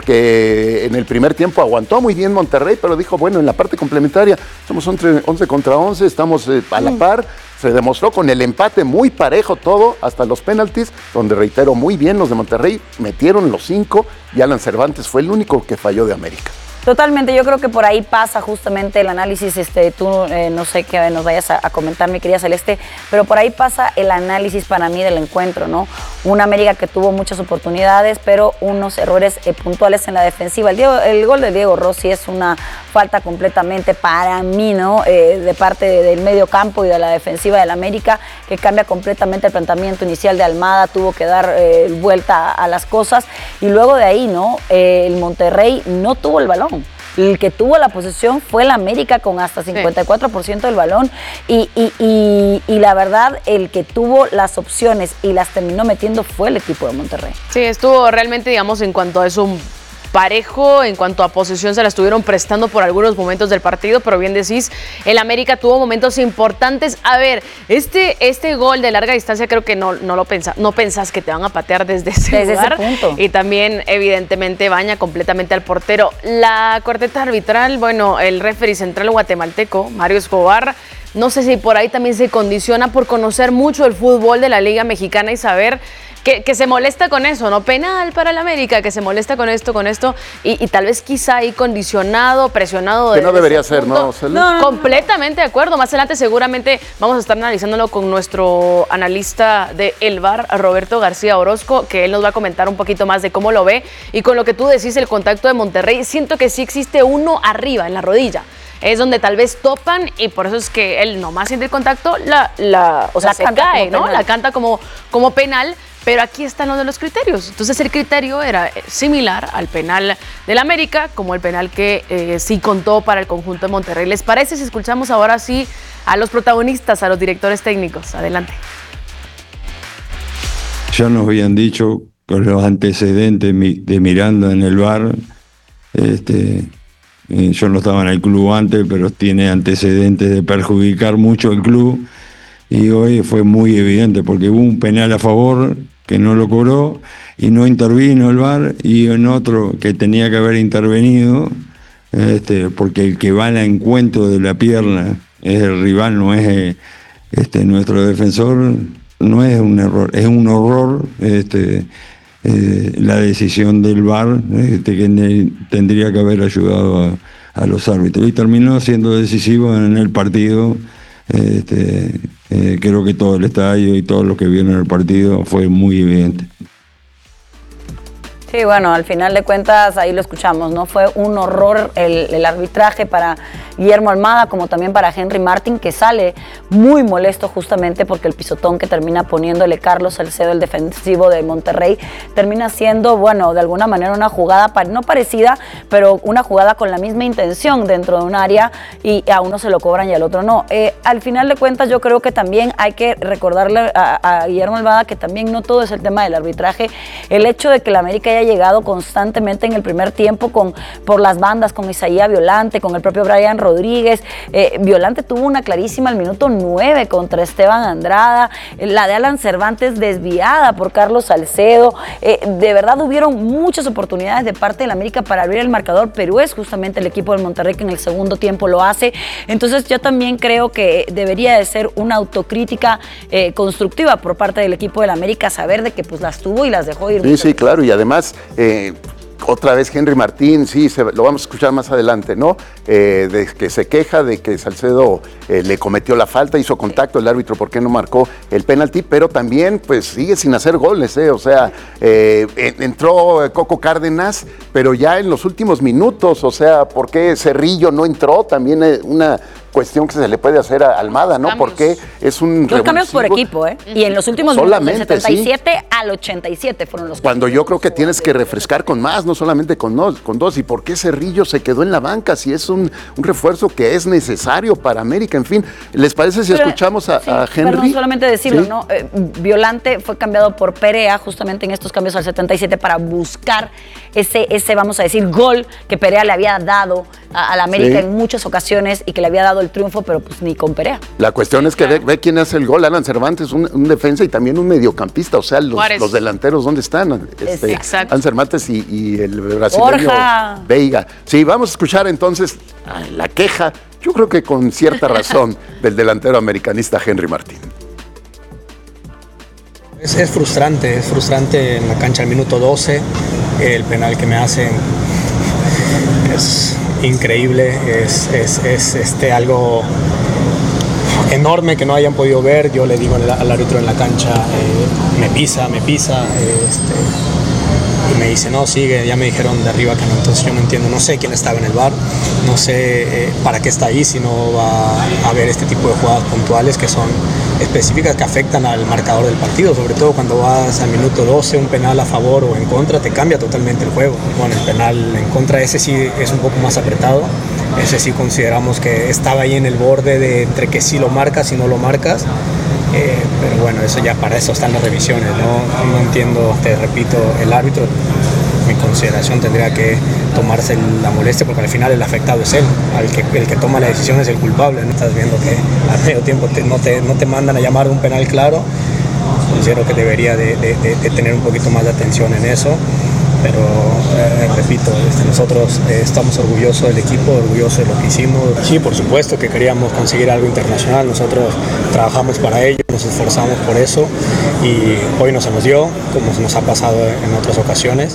porque en el primer tiempo aguantó muy bien Monterrey, pero dijo, bueno, en la parte complementaria somos once contra once, estamos eh, a la par. Se demostró con el empate muy parejo todo, hasta los penaltis, donde, reitero, muy bien los de Monterrey, metieron los cinco, y Alan Cervantes fue el único que falló de América. Totalmente, yo creo que por ahí pasa justamente el análisis, este, tú eh, no sé qué nos vayas a, a comentar, mi querida Celeste, pero por ahí pasa el análisis para mí del encuentro, ¿no? Una América que tuvo muchas oportunidades, pero unos errores eh, puntuales en la defensiva. El, Diego, el gol de Diego Rossi es una falta completamente para mí, ¿no? Eh, de parte de, del medio campo y de la defensiva del América, que cambia completamente el planteamiento inicial de Almada, tuvo que dar eh, vuelta a, a las cosas, y luego de ahí, ¿no? Eh, el Monterrey no tuvo el balón. El que tuvo la posesión fue el América con hasta cincuenta y cuatro por ciento del balón, y, y, y, y la verdad, el que tuvo las opciones y las terminó metiendo fue el equipo de Monterrey. Sí, estuvo realmente, digamos, en cuanto a eso, un parejo, en cuanto a posesión se la estuvieron prestando por algunos momentos del partido, pero bien decís, el América tuvo momentos importantes. A ver, este, este gol de larga distancia creo que no, no lo pensás, no pensás que te van a patear desde ese Desde lugar. ese punto. Y también, evidentemente, baña completamente al portero. La cuarteta arbitral, bueno, el referee central guatemalteco, Mario Escobar, no sé si por ahí también se condiciona por conocer mucho el fútbol de la Liga Mexicana y saber que, que se molesta con eso, ¿no? Penal para el América, que se molesta con esto, con esto, y, y tal vez quizá ahí condicionado, presionado. Que no desde debería ese ser, punto. ¿no, Cele? No, no, completamente de acuerdo. Más adelante seguramente vamos a estar analizándolo con nuestro analista de El V A R, Roberto García Orozco, que él nos va a comentar un poquito más de cómo lo ve. Y con lo que tú decís, el contacto de Monterrey, siento que sí existe uno arriba, en la rodilla. Es donde tal vez topan, y por eso es que él nomás siente el contacto, la, la, o sea, La se canta cae, como ¿no? penal. La canta como, como penal. Pero aquí están los de los criterios. Entonces el criterio era similar al penal del América, como el penal que eh, sí contó para el conjunto de Monterrey. ¿Les parece si escuchamos ahora sí a los protagonistas, a los directores técnicos? Adelante. Ya nos habían dicho con los antecedentes mi- de Miranda en el V A R, este, eh, yo no estaba en el club antes, pero tiene antecedentes de perjudicar mucho el club, y hoy fue muy evidente porque hubo un penal a favor que no lo cobró y no intervino el V A R, y en otro que tenía que haber intervenido, este, porque el que va al encuentro de la pierna es el rival, no es, eh, este, nuestro defensor no es un error, es un horror este, eh, la decisión del V A R, este, que ne- tendría que haber ayudado a, a los árbitros. Y terminó siendo decisivo en el partido. Este, eh, creo que todo el estadio y todos los que vieron el partido fue muy evidente. Sí, bueno, al final de cuentas, ahí lo escuchamos, ¿no? Fue un horror el, el arbitraje para Guillermo Almada, como también para Henry Martin, que sale muy molesto justamente porque el pisotón que termina poniéndole Carlos Salcedo, el defensivo de Monterrey, termina siendo, bueno, de alguna manera una jugada, no parecida, pero una jugada con la misma intención dentro de un área, y a uno se lo cobran y al otro no. Eh, al final de cuentas, yo creo que también hay que recordarle a, a Guillermo Almada que también no todo es el tema del arbitraje. El hecho de que la América haya llegado constantemente en el primer tiempo con, por las bandas, con Isaías Violante, con el propio Brian Rodríguez. Eh, Violante tuvo una clarísima al minuto nueve contra Esteban Andrada, la de Alan Cervantes desviada por Carlos Salcedo. Eh, de verdad hubieron muchas oportunidades de parte de la América para abrir el marcador, pero es justamente el equipo del Monterrey que en el segundo tiempo lo hace. Entonces yo también creo que debería de ser una autocrítica eh, constructiva por parte del equipo de la América, saber de que pues las tuvo y las dejó ir. Sí, sí, claro, y además eh, otra vez Henry Martín, sí, se, lo vamos a escuchar más adelante, ¿no? Eh, de que se queja de que Salcedo eh, le cometió la falta, hizo contacto, el árbitro, ¿por qué no marcó el penalti? Pero también, pues, sigue sin hacer goles, ¿eh? O sea, eh, entró Coco Cárdenas, pero ya en los últimos minutos, o sea, ¿por qué Cerrillo no entró? También es una cuestión que se le puede hacer a Almada, ¿no? Porque es un Dos cambios por equipo, ¿eh? Y en los últimos solamente, minutos, del setenta y siete sí. al ochenta y siete fueron los Cuando yo creo que tienes que refrescar con más, no solamente con dos, con dos. ¿Y por qué Cerrillo se quedó en la banca? Si es un, un refuerzo que es necesario para América, en fin. ¿Les parece si Pero, escuchamos a, sí, a Henry? Perdón, solamente decirlo, ¿Sí? ¿no? Eh, Violante fue cambiado por Perea justamente en estos cambios al setenta y siete para buscar ese, ese vamos a decir, gol que Perea le había dado a, a la América sí. en muchas ocasiones y que le había dado el triunfo, pero pues ni con Perea. La cuestión es que ve, ve quién hace el gol, Alan Cervantes, un, un defensa y también un mediocampista, o sea, los, los delanteros, ¿dónde están? Este, Exacto. Alan Cervantes y, y el brasileño Borja. Veiga. Sí, vamos a escuchar entonces la queja, yo creo que con cierta razón, del delantero americanista Henry Martín. Es, es frustrante, es frustrante en la cancha al minuto doce, el penal que me hacen es increíble, es, es, es este, algo enorme que no hayan podido ver. Yo le digo al, al árbitro en la cancha, eh, me pisa, me pisa, eh, este, y me dice, no, sigue, ya me dijeron de arriba que no, entonces yo no entiendo, no sé quién estaba en el V A R, no sé eh, para qué está ahí, si no va a ver este tipo de jugadas puntuales que son específicas que afectan al marcador del partido, sobre todo cuando vas al minuto doce, un penal a favor o en contra, te cambia totalmente el juego. Bueno, el penal en contra, ese sí es un poco más apretado, ese sí consideramos que estaba ahí en el borde de entre que sí lo marcas y no lo marcas, eh, pero bueno, eso ya para eso están las revisiones, ¿no? No entiendo, te repito, el árbitro, mi consideración tendría que tomarse la molestia porque al final el afectado es él, el que, el que toma la decisión es el culpable, ¿no? Estás viendo que al medio tiempo te, no, te, no te mandan a llamar de un penal claro, considero que debería de, de, de, de tener un poquito más de atención en eso, pero eh, repito, este, nosotros eh, estamos orgullosos del equipo, orgullosos de lo que hicimos. Sí, por supuesto que queríamos conseguir algo internacional, nosotros trabajamos para ello, nos esforzamos por eso y hoy no se nos dio, como nos ha pasado en otras ocasiones.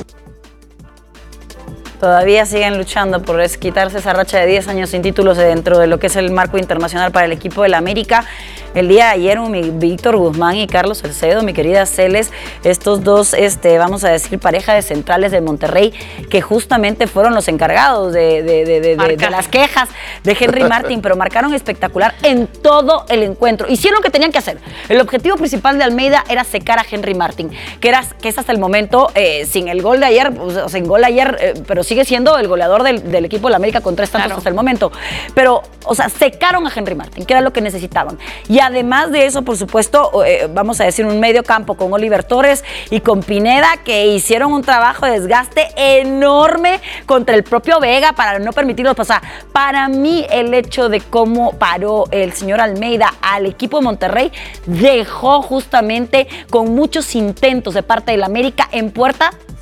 Todavía siguen luchando por quitarse esa racha de diez años sin títulos dentro de lo que es el marco internacional para el equipo del América. El día de ayer, mi Víctor Guzmán y Carlos Salcedo, mi querida Celes, estos dos, este, vamos a decir, pareja de centrales de Monterrey, que justamente fueron los encargados de, de, de, de, de, de las quejas de Henry Martin, pero marcaron espectacular en todo el encuentro. Hicieron lo que tenían que hacer. El objetivo principal de Almeida era secar a Henry Martin, que, era, que es hasta el momento, eh, sin el gol de ayer, o sin gol ayer, eh, pero sigue siendo el goleador del, del equipo de la América con tres tantos claro. hasta el momento. Pero, o sea, secaron a Henry Martin, que era lo que necesitaban. Y además de eso, por supuesto, eh, vamos a decir, un medio campo con Oliver Torres y con Pineda, que hicieron un trabajo de desgaste enorme contra el propio Vega para no permitirlos pasar. Para mí, el hecho de cómo paró el señor Almeida al equipo de Monterrey dejó justamente con muchos intentos de parte del América en puerta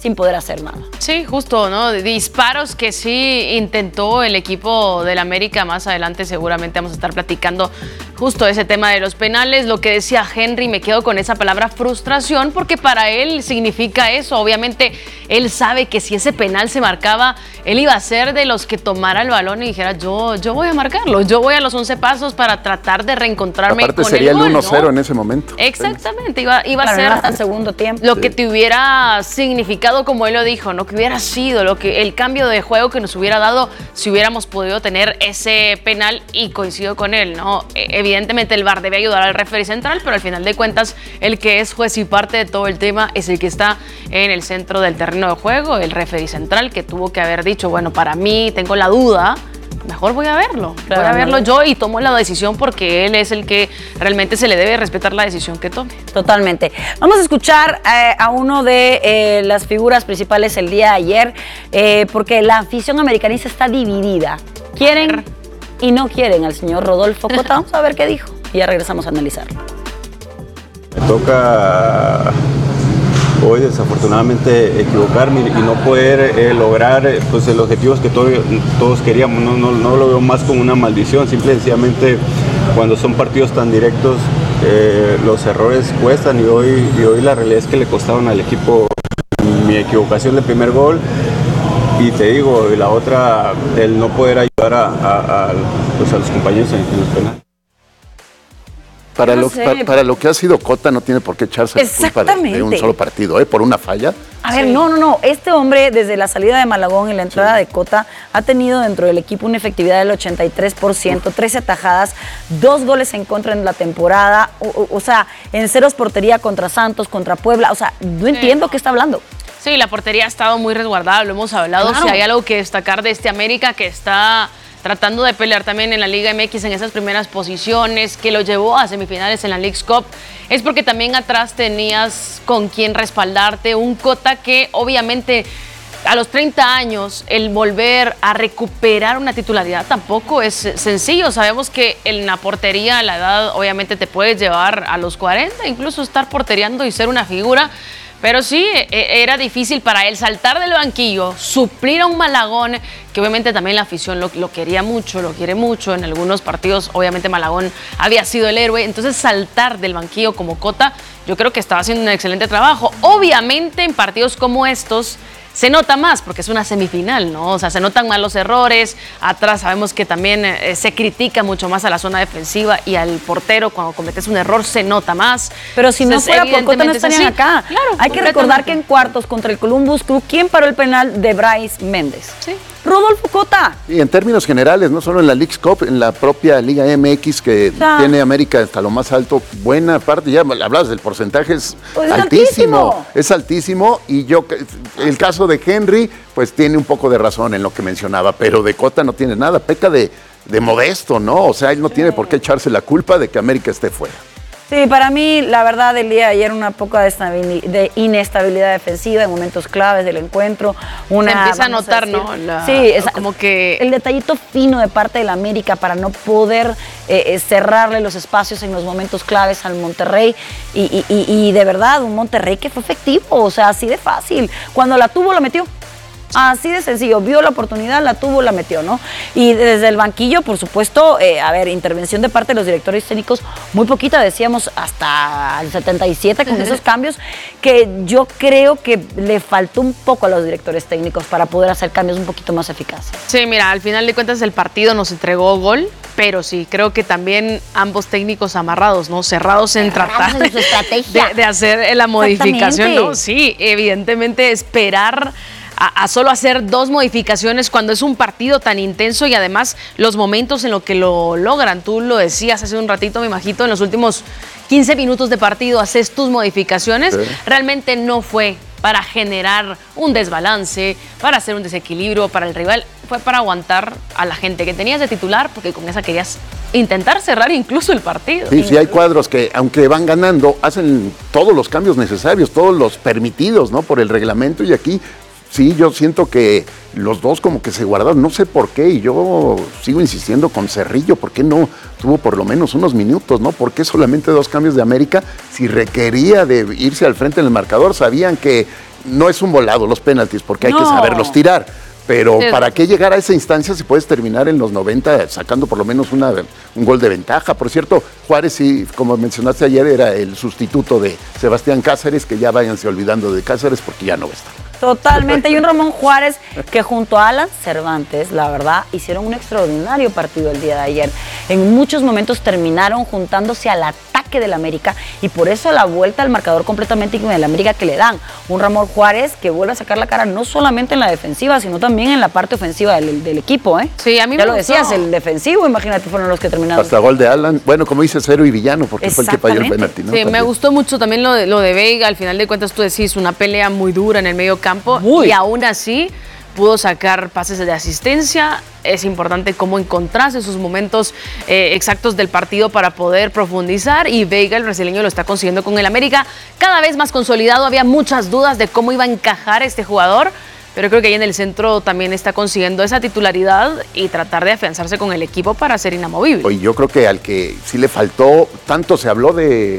sin poder hacer nada. Sí, justo, ¿no? Disparos que sí intentó el equipo del América. Más adelante seguramente vamos a estar platicando justo ese tema de los penales. Lo que decía Henry, me quedo con esa palabra frustración, porque para él significa eso. Obviamente él sabe que si ese penal se marcaba, él iba a ser de los que tomara el balón y dijera, yo, yo voy a marcarlo, yo voy a los once pasos para tratar de reencontrarme Aparte con sería el el gol, uno cero, ¿no? en ese momento. Exactamente, iba, iba Claro, a ser hasta el segundo tiempo. lo que te hubiera significado, como él lo dijo, ¿no? Que hubiera sido lo que el cambio de juego que nos hubiera dado si hubiéramos podido tener ese penal, y coincido con él, ¿no? Evidentemente el V A R debe ayudar al referee central, pero al final de cuentas el que es juez y parte de todo el tema es el que está en el centro del terreno de juego, el referee central, que tuvo que haber dicho, bueno, para mí tengo la duda, mejor voy a verlo, Claro. voy a verlo yo y tomo la decisión, porque él es el que realmente se le debe respetar la decisión que tome. Totalmente. Vamos a escuchar eh, a uno de eh, las figuras principales el día de ayer, eh, porque la afición americanista está dividida. Quieren y no quieren al señor Rodolfo Cota. Vamos a ver qué dijo y ya regresamos a analizarlo. Me toca hoy desafortunadamente equivocarme y no poder eh, lograr eh, pues, los objetivos que todo, todos queríamos. No, no, no lo veo más como una maldición, simple y sencillamente cuando son partidos tan directos eh, los errores cuestan, y hoy, y hoy la realidad es que le costaron al equipo mi equivocación del primer gol. Y te digo, y la otra, el no poder ayudar a, a, a, pues a los compañeros en, en el penal. Para, No lo, sé. para, para lo que ha sido Cota, no tiene por qué echarse la culpa de, de un Exactamente. solo partido, ¿eh? Por una falla. A ver, no, no, no. Este hombre, desde la salida de Malagón y la entrada de Cota, ha tenido dentro del equipo una efectividad del ochenta y tres por ciento, trece atajadas, dos goles en contra en la temporada, o, o- o sea, en ceros portería contra Santos, contra Puebla. O sea, no entiendo qué está hablando. Sí, la portería ha estado muy resguardada, lo hemos hablado. Claro. Si hay algo que destacar de este América, que está tratando de pelear también en la Liga M X en esas primeras posiciones, que lo llevó a semifinales en la Leagues Cup, es porque también atrás tenías con quién respaldarte, un Cota que obviamente a los treinta años el volver a recuperar una titularidad tampoco es sencillo. Sabemos que en la portería la edad obviamente te puedes llevar a los cuarenta, incluso estar porteriando y ser una figura. Pero sí, e- era difícil para él saltar del banquillo, suplir a un Malagón, que obviamente también la afición lo, lo quería mucho, lo quiere mucho. En algunos partidos, obviamente, Malagón había sido el héroe. Entonces, saltar del banquillo como Cota, yo creo que estaba haciendo un excelente trabajo. Obviamente, en partidos como estos, se nota más porque es una semifinal, ¿no? O sea, se notan más los errores. Atrás sabemos que también eh, se critica mucho más a la zona defensiva y al portero. Cuando cometes un error se nota más. Pero si no Entonces, fuera por Cota no evidentemente es estarían así. acá. Claro, Hay que recordar que en cuartos contra el Columbus Crew, ¿quién paró el penal de Bryce Méndez? Sí. Rodolfo Cota. Y en términos generales, no solo en la Leagues Cup, en la propia Liga M X, que sea, tiene América hasta lo más alto, buena parte, ya hablabas del porcentaje, es, Pues es altísimo, altísimo. es altísimo, y yo, el caso de Henry, pues tiene un poco de razón en lo que mencionaba, pero de Cota no tiene nada, peca de, de modesto, ¿no? O sea, él no tiene por qué echarse la culpa de que América esté fuera. Sí, para mí, la verdad, el día de ayer una poca de, estabili- de inestabilidad defensiva en momentos claves del encuentro. Una, Se empieza a vamos notar, decir- ¿no? La- sí, es como que el detallito fino de parte del América para no poder eh, eh, cerrarle los espacios en los momentos claves al Monterrey. Y, y- y- y de verdad, un Monterrey que fue efectivo, o sea, así de fácil. Cuando la tuvo, la metió. Así de sencillo, vio la oportunidad, la tuvo, la metió, ¿no? Y desde el banquillo, por supuesto, eh, a ver, intervención de parte de los directores técnicos, muy poquita, decíamos hasta el setenta y siete con esos cambios, que yo creo que le faltó un poco a los directores técnicos para poder hacer cambios un poquito más eficaces. Sí, mira, al final de cuentas el partido nos entregó gol, pero sí, creo que también ambos técnicos amarrados, ¿no? Cerrados en tratar en su estrategia. de, de hacer la modificación, Exactamente. ¿no? Sí, evidentemente esperar a, a solo hacer dos modificaciones cuando es un partido tan intenso y además los momentos en los que lo logran. Tú lo decías hace un ratito, mi majito, en los últimos quince minutos de partido haces tus modificaciones. Sí. Realmente no fue para generar un desbalance, para hacer un desequilibrio para el rival, fue para aguantar a la gente que tenías de titular, porque con esa querías intentar cerrar incluso el partido. Sí, sí hay cuadros que, aunque van ganando, hacen todos los cambios necesarios, todos los permitidos, ¿no? Por el reglamento, y aquí sí, yo siento que los dos como que se guardaron, no sé por qué, y yo sigo insistiendo con Cerrillo, ¿por qué no tuvo por lo menos unos minutos, no? ¿Por qué solamente dos cambios de América? Si requería de irse al frente en el marcador, sabían que no es un volado los penaltis, porque hay No. que saberlos tirar. Pero Sí. ¿para qué llegar a esa instancia si puedes terminar en los noventa sacando por lo menos una, un gol de ventaja? Por cierto, Juárez, sí, como mencionaste ayer, era el sustituto de Sebastián Cáceres, que ya váyanse olvidando de Cáceres porque ya no va a estar. Totalmente. Y un Ramón Juárez que junto a Alan Cervantes, la verdad, hicieron un extraordinario partido el día de ayer. En muchos momentos terminaron juntándose al ataque del América y por eso la vuelta al marcador completamente con el América que le dan. Un Ramón Juárez que vuelve a sacar la cara no solamente en la defensiva, sino también en la parte ofensiva del, del equipo, ¿eh? Sí, a mí ya me lo gustó. decías, el defensivo, imagínate, fueron los que terminaron. Hasta gol de Alan. Bueno, como dice, cero y villano, porque fue el que falló el penalti, ¿no? Sí, me También. gustó mucho también lo de, lo de Veiga. Al final de cuentas, tú decís, una pelea muy dura en el medio campo y aún así pudo sacar pases de asistencia. Es importante cómo encontrarse esos momentos eh, exactos del partido para poder profundizar y Veiga, el brasileño, lo está consiguiendo con el América cada vez más consolidado. Había muchas dudas de cómo iba a encajar este jugador, pero creo que ahí en el centro también está consiguiendo esa titularidad y tratar de afianzarse con el equipo para ser inamovible. Y yo creo que al que sí le faltó, tanto se habló de,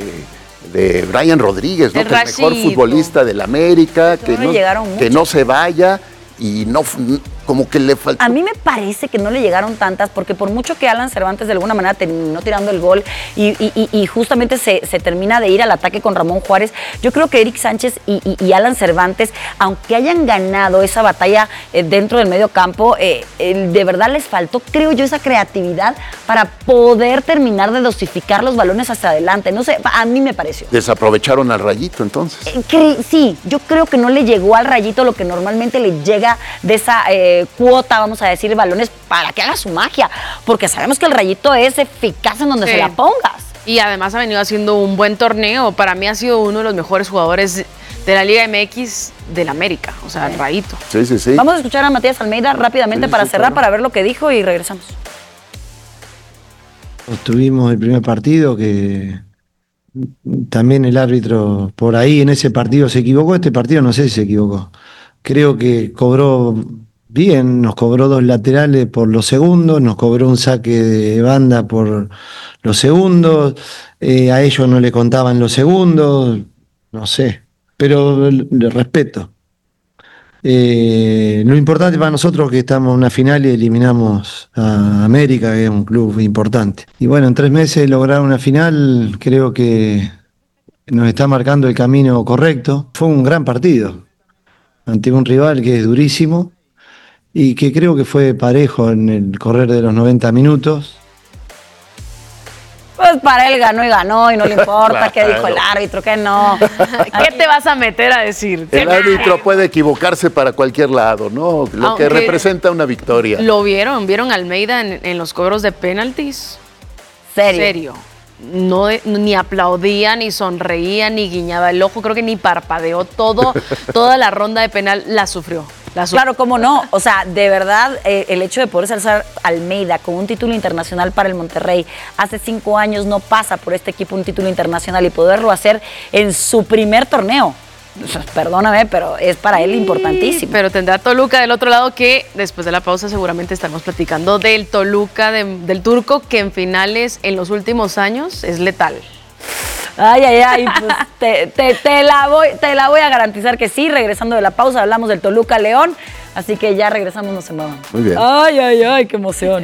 de Brian Rodríguez, ¿no? El Que es el mejor Rashid. futbolista del América, que no le no, llegaron que no se vaya y no, como que le faltó. A mí me parece que no le llegaron tantas, porque por mucho que Alan Cervantes de alguna manera terminó tirando el gol y, y, y, y justamente se, se termina de ir al ataque con Ramón Juárez, yo creo que Eric Sánchez y, y, y Alan Cervantes, aunque hayan ganado esa batalla eh, dentro del medio campo, eh, eh, de verdad les faltó, creo yo, esa creatividad para poder terminar de dosificar los balones hacia adelante. No sé, a mí me pareció. Desaprovecharon al Rayito entonces. Eh, cre- sí, yo creo que no le llegó al Rayito lo que normalmente le llega de esa eh, cuota, vamos a decir, balones para que haga su magia, porque sabemos que el Rayito es eficaz en donde Sí. se la pongas. Y además ha venido haciendo un buen torneo. Para mí ha sido uno de los mejores jugadores de la Liga M X del América, o sea, el Rayito. Sí, sí, sí. Vamos a escuchar a Matías Almeida rápidamente Sí, para sí, cerrar, claro. para ver lo que dijo y regresamos. Tuvimos el primer partido que también el árbitro por ahí en ese partido se equivocó. Este partido no sé si se equivocó. Creo que cobró bien, nos cobró dos laterales por los segundos, nos cobró un saque de banda por los segundos, eh, a ellos no le contaban los segundos, no sé, pero le respeto. Eh, lo importante para nosotros es que estamos en una final y eliminamos a América, que es un club importante. Y bueno, en tres meses lograr una final creo que nos está marcando el camino correcto. Fue un gran partido ante un rival que es durísimo y que creo que fue parejo en el correr de los noventa minutos. Pues para él ganó y ganó y no le importa Claro. qué dijo el árbitro, qué no. ¿Qué te vas a meter a decir? El árbitro puede equivocarse para cualquier lado, ¿no? Lo Aunque- que representa una victoria. ¿Lo vieron? ¿Vieron a Almeida en, en los cobros de penaltis? Serio. Serio. No, ni aplaudía, ni sonreía, ni guiñaba el ojo, creo que ni parpadeó. Todo, toda la ronda de penal la sufrió. La sufrió. Claro, cómo no. O sea, de verdad, eh, el hecho de poder alzar Almeida con un título internacional para el Monterrey, hace cinco años no pasa por este equipo un título internacional y poderlo hacer en su primer torneo. O sea, perdóname, pero es para él importantísimo. Pero tendrá Toluca del otro lado, que después de la pausa seguramente estaremos platicando del Toluca de- del turco, que en finales en los últimos años es letal. Ay, ay, ay, pues te, te- te la voy, te la voy a garantizar que sí. Regresando de la pausa hablamos del Toluca León, así que ya regresamos, no se muevan. Muy bien. Ay, ay, ay, qué emoción.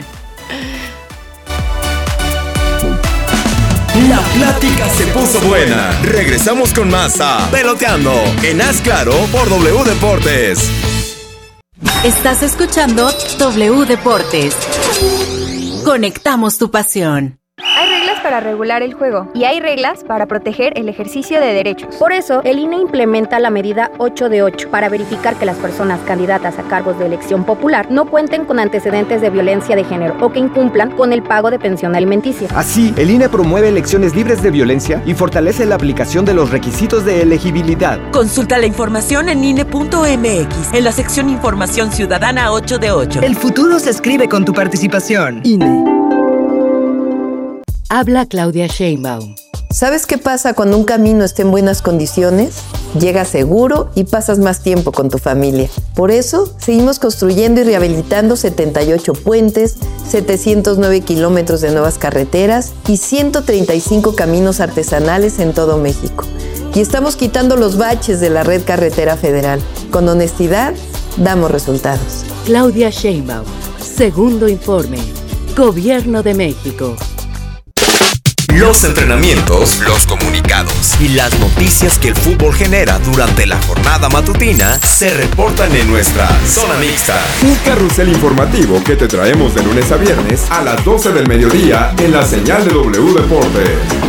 La plática se puso buena. Regresamos con más a Peloteando en Haz Claro por W Deportes. Estás escuchando W Deportes. Conectamos tu pasión. Hay reglas para regular el juego y hay reglas para proteger el ejercicio de derechos. Por eso, el I N E implementa la medida ocho de ocho para verificar que las personas candidatas a cargos de elección popular no cuenten con antecedentes de violencia de género o que incumplan con el pago de pensión alimenticia. Así, el I N E promueve elecciones libres de violencia y fortalece la aplicación de los requisitos de elegibilidad. Consulta la información en I N E punto M X, en la sección Información Ciudadana ocho de ocho. El futuro se escribe con tu participación. I N E. Habla Claudia Sheinbaum. ¿Sabes qué pasa cuando un camino está en buenas condiciones? Llegas seguro y pasas más tiempo con tu familia. Por eso, seguimos construyendo y rehabilitando setenta y ocho puentes, setecientos nueve kilómetros de nuevas carreteras y ciento treinta y cinco caminos artesanales en todo México. y estamos quitando los baches de la red carretera federal. Con honestidad, damos resultados. Claudia Sheinbaum, segundo informe. Gobierno de México. Los entrenamientos, los comunicados y las noticias que el fútbol genera durante la jornada matutina se reportan en nuestra Zona Mixta. Un carrusel informativo que te traemos de lunes a viernes a las doce del mediodía en la señal de W Deportes.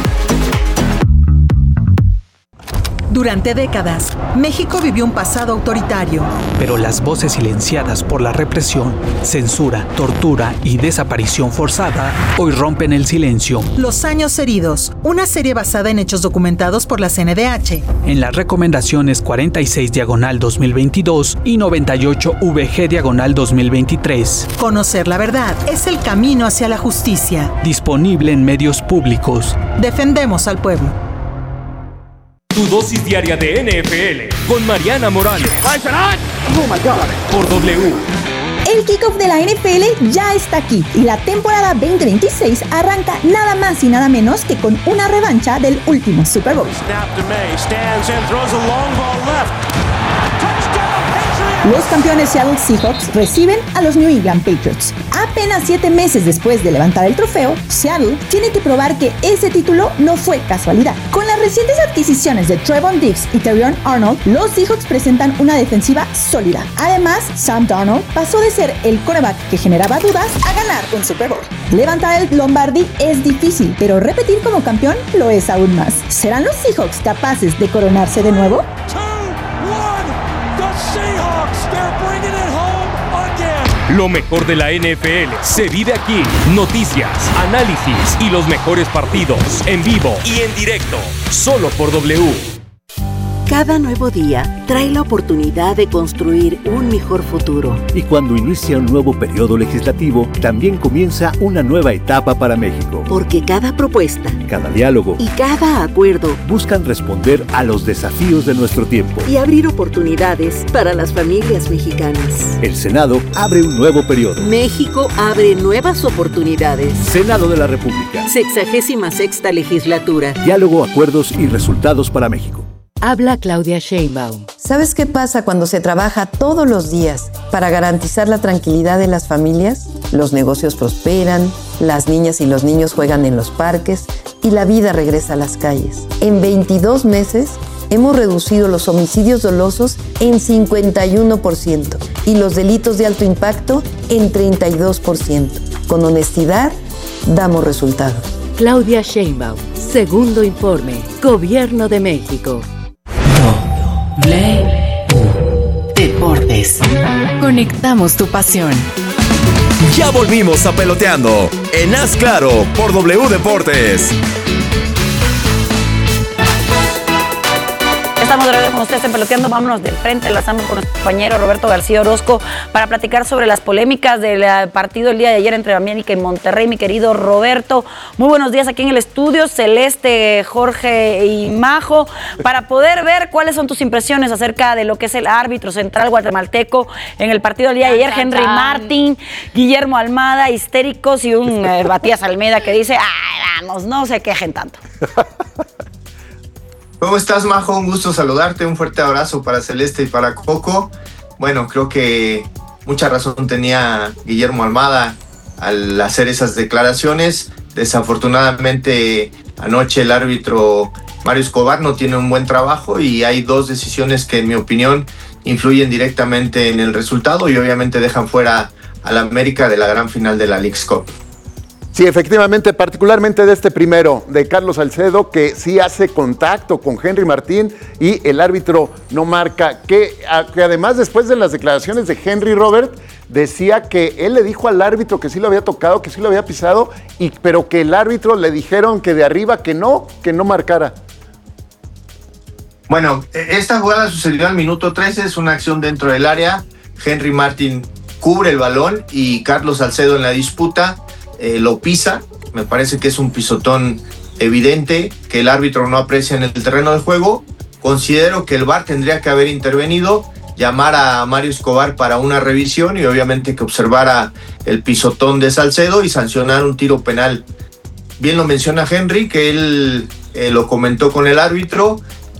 Durante décadas, México vivió un pasado autoritario. Pero las voces silenciadas por la represión, censura, tortura y desaparición forzada hoy rompen el silencio. Los años heridos, una serie basada en hechos documentados por la C N D H. En las recomendaciones cuarenta y seis diagonal dos mil veintidós y noventa y ocho V G diagonal dos mil veintitrés. Conocer la verdad es el camino hacia la justicia. Disponible en medios públicos. Defendemos al pueblo. Tu dosis diaria de N F L con Mariana Morales. Oh my God. Por W. El kickoff de la N F L ya está aquí y la temporada veinte veintiséis arranca nada más y nada menos que con una revancha del último Super Bowl. Los campeones Seattle Seahawks reciben a los New England Patriots. Apenas siete meses después de levantar el trofeo, Seattle tiene que probar que ese título no fue casualidad. Con las recientes adquisiciones de Trevon Diggs y Terrion Arnold, los Seahawks presentan una defensiva sólida. Además, Sam Darnold pasó de ser el quarterback que generaba dudas a ganar un Super Bowl. Levantar el Lombardi es difícil, pero repetir como campeón lo es aún más. ¿Serán los Seahawks capaces de coronarse de nuevo? Lo mejor de la N F L se vive aquí. Noticias, análisis y los mejores partidos en vivo y en directo. Solo por W. Cada nuevo día trae la oportunidad de construir un mejor futuro. Y cuando inicia un nuevo periodo legislativo, también comienza una nueva etapa para México. Porque cada propuesta, cada diálogo y cada acuerdo buscan responder a los desafíos de nuestro tiempo y abrir oportunidades para las familias mexicanas. El Senado abre un nuevo periodo. México abre nuevas oportunidades. Senado de la República. Sexagésima sexta legislatura. Diálogo, acuerdos y resultados para México. Habla Claudia Sheinbaum. ¿Sabes qué pasa cuando se trabaja todos los días para garantizar la tranquilidad de las familias? Los negocios prosperan, las niñas y los niños juegan en los parques y la vida regresa a las calles. En veintidós meses hemos reducido los homicidios dolosos en cincuenta y uno por ciento y los delitos de alto impacto en treinta y dos por ciento. Con honestidad, damos resultados. Claudia Sheinbaum, segundo informe. Gobierno de México. W Deportes. Conectamos tu pasión. Ya volvimos a Peloteando en Haz Claro por W Deportes. Estamos de regreso con ustedes en Peloteando. Vámonos del frente, enlazamos con nuestro compañero Roberto García Orozco para platicar sobre las polémicas del partido el día de ayer entre América y Monterrey. Mi querido Roberto, muy buenos días aquí en el estudio. Celeste, Jorge y Majo, para poder ver cuáles son tus impresiones acerca de lo que es el árbitro central guatemalteco en el partido del día de ayer. Henry Martín, Guillermo Almada, histéricos, y un eh, Matías Almeida que dice, ay, vamos, no se quejen tanto. ¿Cómo estás, Majo? Un gusto saludarte, un fuerte abrazo para Celeste y para Coco. Bueno, creo que mucha razón tenía Guillermo Almada al hacer esas declaraciones. Desafortunadamente, anoche el árbitro Mario Escobar no tiene un buen trabajo y hay dos decisiones que, en mi opinión, influyen directamente en el resultado y obviamente dejan fuera al América de la gran final de la Leagues Cup. Sí, efectivamente, particularmente de este primero, de Carlos Salcedo, que sí hace contacto con Henry Martín y el árbitro no marca, que, que además después de las declaraciones de Henry, Robert, decía que él le dijo al árbitro que sí lo había tocado, que sí lo había pisado, y, pero que el árbitro le dijeron que de arriba que no, que no marcara. Bueno, esta jugada sucedió al minuto trece, es una acción dentro del área, Henry Martín cubre el balón y Carlos Salcedo en la disputa Eh, lo pisa. Me parece que es un pisotón evidente que el árbitro no aprecia en el terreno de juego. Considero que el V A R tendría que haber intervenido, llamar a Mario Escobar para una revisión y obviamente que observara el pisotón de Salcedo y sancionar un tiro penal. Bien lo menciona Henry, que él eh, lo comentó con el árbitro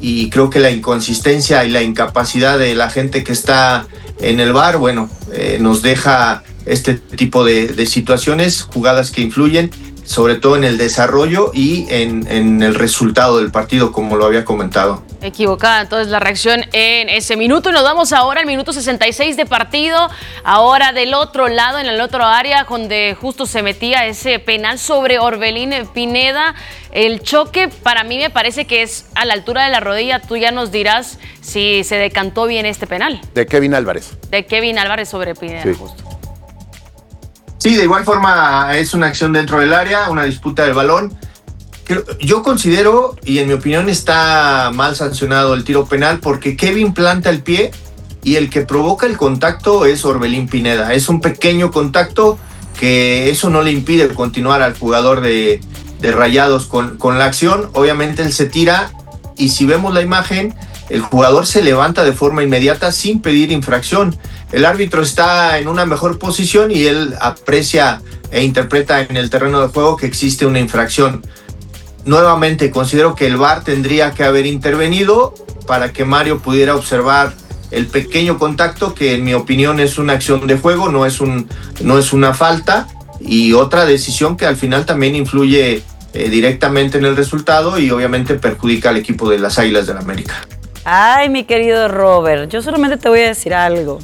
y creo que la inconsistencia y la incapacidad de la gente que está en el V A R, bueno, eh, nos deja este tipo de, de situaciones, jugadas que influyen, sobre todo en el desarrollo y en, en el resultado del partido, como lo había comentado. Equivocada entonces la reacción en ese minuto, y nos vamos ahora al minuto sesenta y seis de partido, ahora del otro lado, en el otro área, donde justo se metía ese penal sobre Orbelín Pineda. El choque para mí me parece que es a la altura de la rodilla. Tú ya nos dirás si se decantó bien este penal. De Kevin Álvarez. De Kevin Álvarez sobre Pineda, sí. Justo. Sí, de igual forma es una acción dentro del área, una disputa del balón. Yo considero, y en mi opinión está mal sancionado el tiro penal, porque Kevin planta el pie y el que provoca el contacto es Orbelín Pineda. Es un pequeño contacto que eso no le impide continuar al jugador de, de Rayados con, con la acción. Obviamente él se tira y si vemos la imagen, el jugador se levanta de forma inmediata sin pedir infracción. El árbitro está en una mejor posición y él aprecia e interpreta en el terreno de juego que existe una infracción. Nuevamente, considero que el V A R tendría que haber intervenido para que Mario pudiera observar el pequeño contacto, que en mi opinión es una acción de juego, no es, un, no es una falta, y otra decisión que al final también influye eh, directamente en el resultado y obviamente perjudica al equipo de las Águilas del América. Ay, mi querido Robert, yo solamente te voy a decir algo.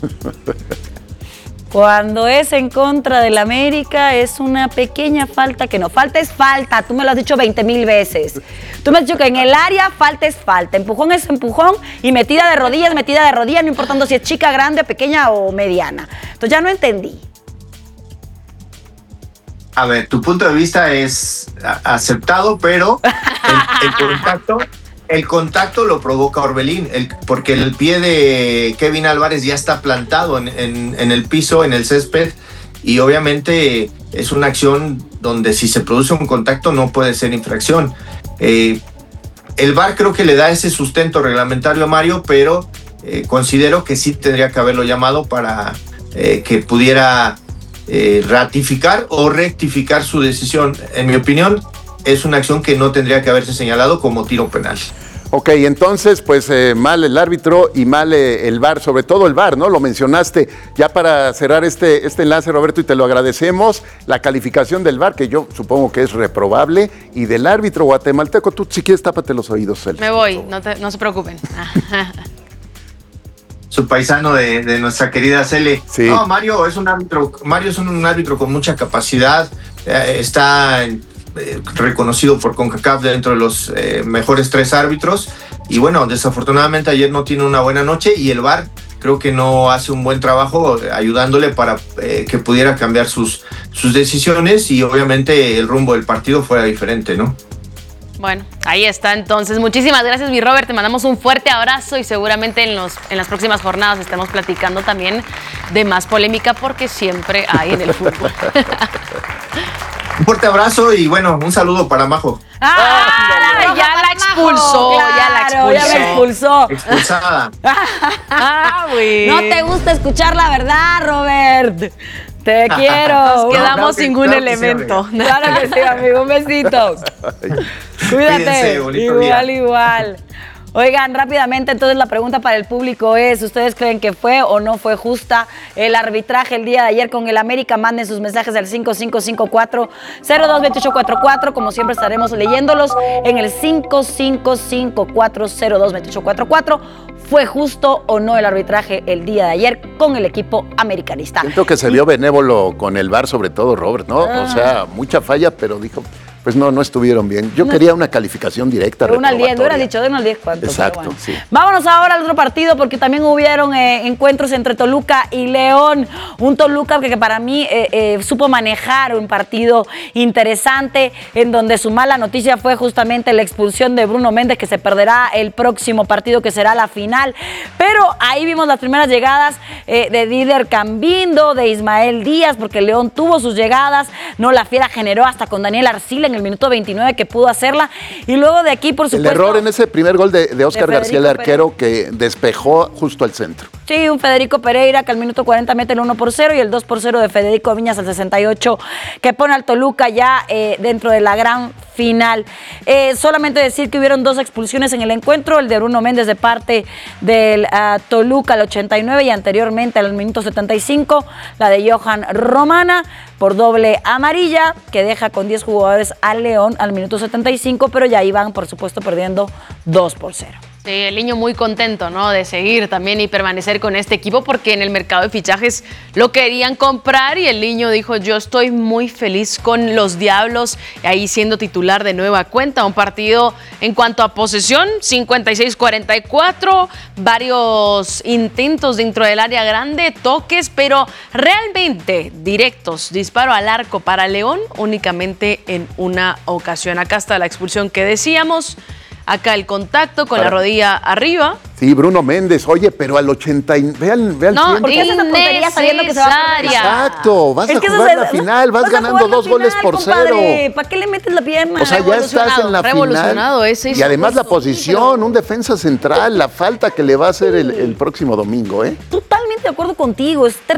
Cuando es en contra del América es una pequeña falta, que no, falta es falta, tú me lo has dicho veinte mil veces. Tú me has dicho que en el área falta es falta, empujón es empujón y metida de rodillas, metida de rodillas, no importando si es chica, grande, pequeña o mediana. Entonces ya no entendí. A ver, tu punto de vista es aceptado, pero el, el contacto... El contacto lo provoca Orbelín, el, porque el pie de Kevin Álvarez ya está plantado en, en, en el piso, en el césped, y obviamente es una acción donde si se produce un contacto no puede ser infracción. Eh, el V A R creo que le da ese sustento reglamentario a Mario, pero eh, considero que sí tendría que haberlo llamado para eh, que pudiera eh, ratificar o rectificar su decisión. En mi opinión, es una acción que no tendría que haberse señalado como tiro penal. Ok, entonces, pues eh, mal el árbitro y mal eh, el V A R, sobre todo el V A R, ¿no? Lo mencionaste. Ya para cerrar este, este enlace, Roberto, y te lo agradecemos, la calificación del V A R, que yo supongo que es reprobable, y del árbitro guatemalteco. Tú, si quieres, tápate los oídos, Celso. Me voy, no, te, no se preocupen. Su paisano de, de nuestra querida Cele. Sí. No, Mario es un árbitro, Mario es un, un árbitro con mucha capacidad, eh, está en, eh, reconocido por CONCACAF dentro de los eh, mejores tres árbitros, y bueno, desafortunadamente ayer no tiene una buena noche y el V A R creo que no hace un buen trabajo ayudándole para eh, que pudiera cambiar sus, sus decisiones y obviamente el rumbo del partido fuera diferente, ¿no? Bueno, ahí está entonces. Muchísimas gracias, mi Robert. Te mandamos un fuerte abrazo y seguramente en, los, en las próximas jornadas estemos platicando también de más polémica porque siempre hay en el fútbol. Un fuerte abrazo y bueno, un saludo para Majo. ¡Ah! ah ya la expulsó, claro, ya la expulsó. Ya me expulsó. Expulsada. ah, güey. No te gusta escuchar la verdad, Robert. Te quiero. Nos quedamos sin ningún claro elemento. Sí, claro que sí, amigo. Un besito. Cuídate. Cuídense, igual, día. igual. Oigan, rápidamente, entonces la pregunta para el público es, ¿ustedes creen que fue o no fue justa el arbitraje el día de ayer con el América? Manden sus mensajes al cinco cinco cinco cuatro cero dos dos ocho cuatro cuatro. Como siempre estaremos leyéndolos en el cinco cinco cinco cuatro cero dos dos ocho cuatro cuatro. ¿Fue justo o no el arbitraje el día de ayer con el equipo americanista? Siento que se vio benévolo con el V A R, sobre todo Robert, ¿no? Ah. O sea, mucha falla, pero dijo, pues no, no estuvieron bien. Yo no. quería una calificación directa. De uno al diez, no hubiera dicho de uno al diez cuánto. Exacto, bueno. sí. Vámonos ahora al otro partido porque también hubieron eh, encuentros entre Toluca y León. Un Toluca que, que para mí eh, eh, supo manejar un partido interesante en donde su mala noticia fue justamente la expulsión de Bruno Méndez, que se perderá el próximo partido que será la final. Pero ahí vimos las primeras llegadas eh, de Dider Cambindo, de Ismael Díaz, porque León tuvo sus llegadas. No, la Fiera generó hasta con Daniel Arcila en el minuto veintinueve que pudo hacerla. Y luego de aquí, por supuesto... El error en ese primer gol de, de Óscar García, el arquero, Pereira, que despejó justo al centro. Sí, un Federico Pereira que al minuto cuarenta mete el uno por cero y el dos por cero de Federico Viñas al sesenta y ocho que pone al Toluca ya eh, dentro de la gran final. Eh, solamente decir que hubieron dos expulsiones en el encuentro, el de Bruno Méndez de parte del uh, Toluca al ochenta y nueve y anteriormente al minuto setenta y cinco, la de Johan Romana por doble amarilla, que deja con diez jugadores al León al minuto setenta y cinco, pero ya iban, por supuesto, perdiendo dos por cero. Sí, el niño muy contento, ¿no? De seguir también y permanecer con este equipo porque en el mercado de fichajes lo querían comprar y el niño dijo, yo estoy muy feliz con los Diablos, ahí siendo titular de nueva cuenta. Un partido en cuanto a posesión, cincuenta y seis cuarenta y cuatro, varios intentos dentro del área grande, toques, pero realmente directos, disparo al arco para León únicamente en una ocasión. Acá está la expulsión que decíamos. Acá el contacto con Para. la rodilla arriba. Sí, Bruno Méndez, oye, pero al ochenta y... Vean, vean no, porque es esa tontería sabiendo que se va a perder. Exacto, vas es a jugar la final, vas, vas ganando dos goles por compadre. cero. ¿Para qué le metes la pierna? O sea, ya estás en la final. Ese y además la posición, pero... un defensa central, la falta que le va a hacer el, el próximo domingo, ¿eh? Totalmente de acuerdo contigo, es terrible.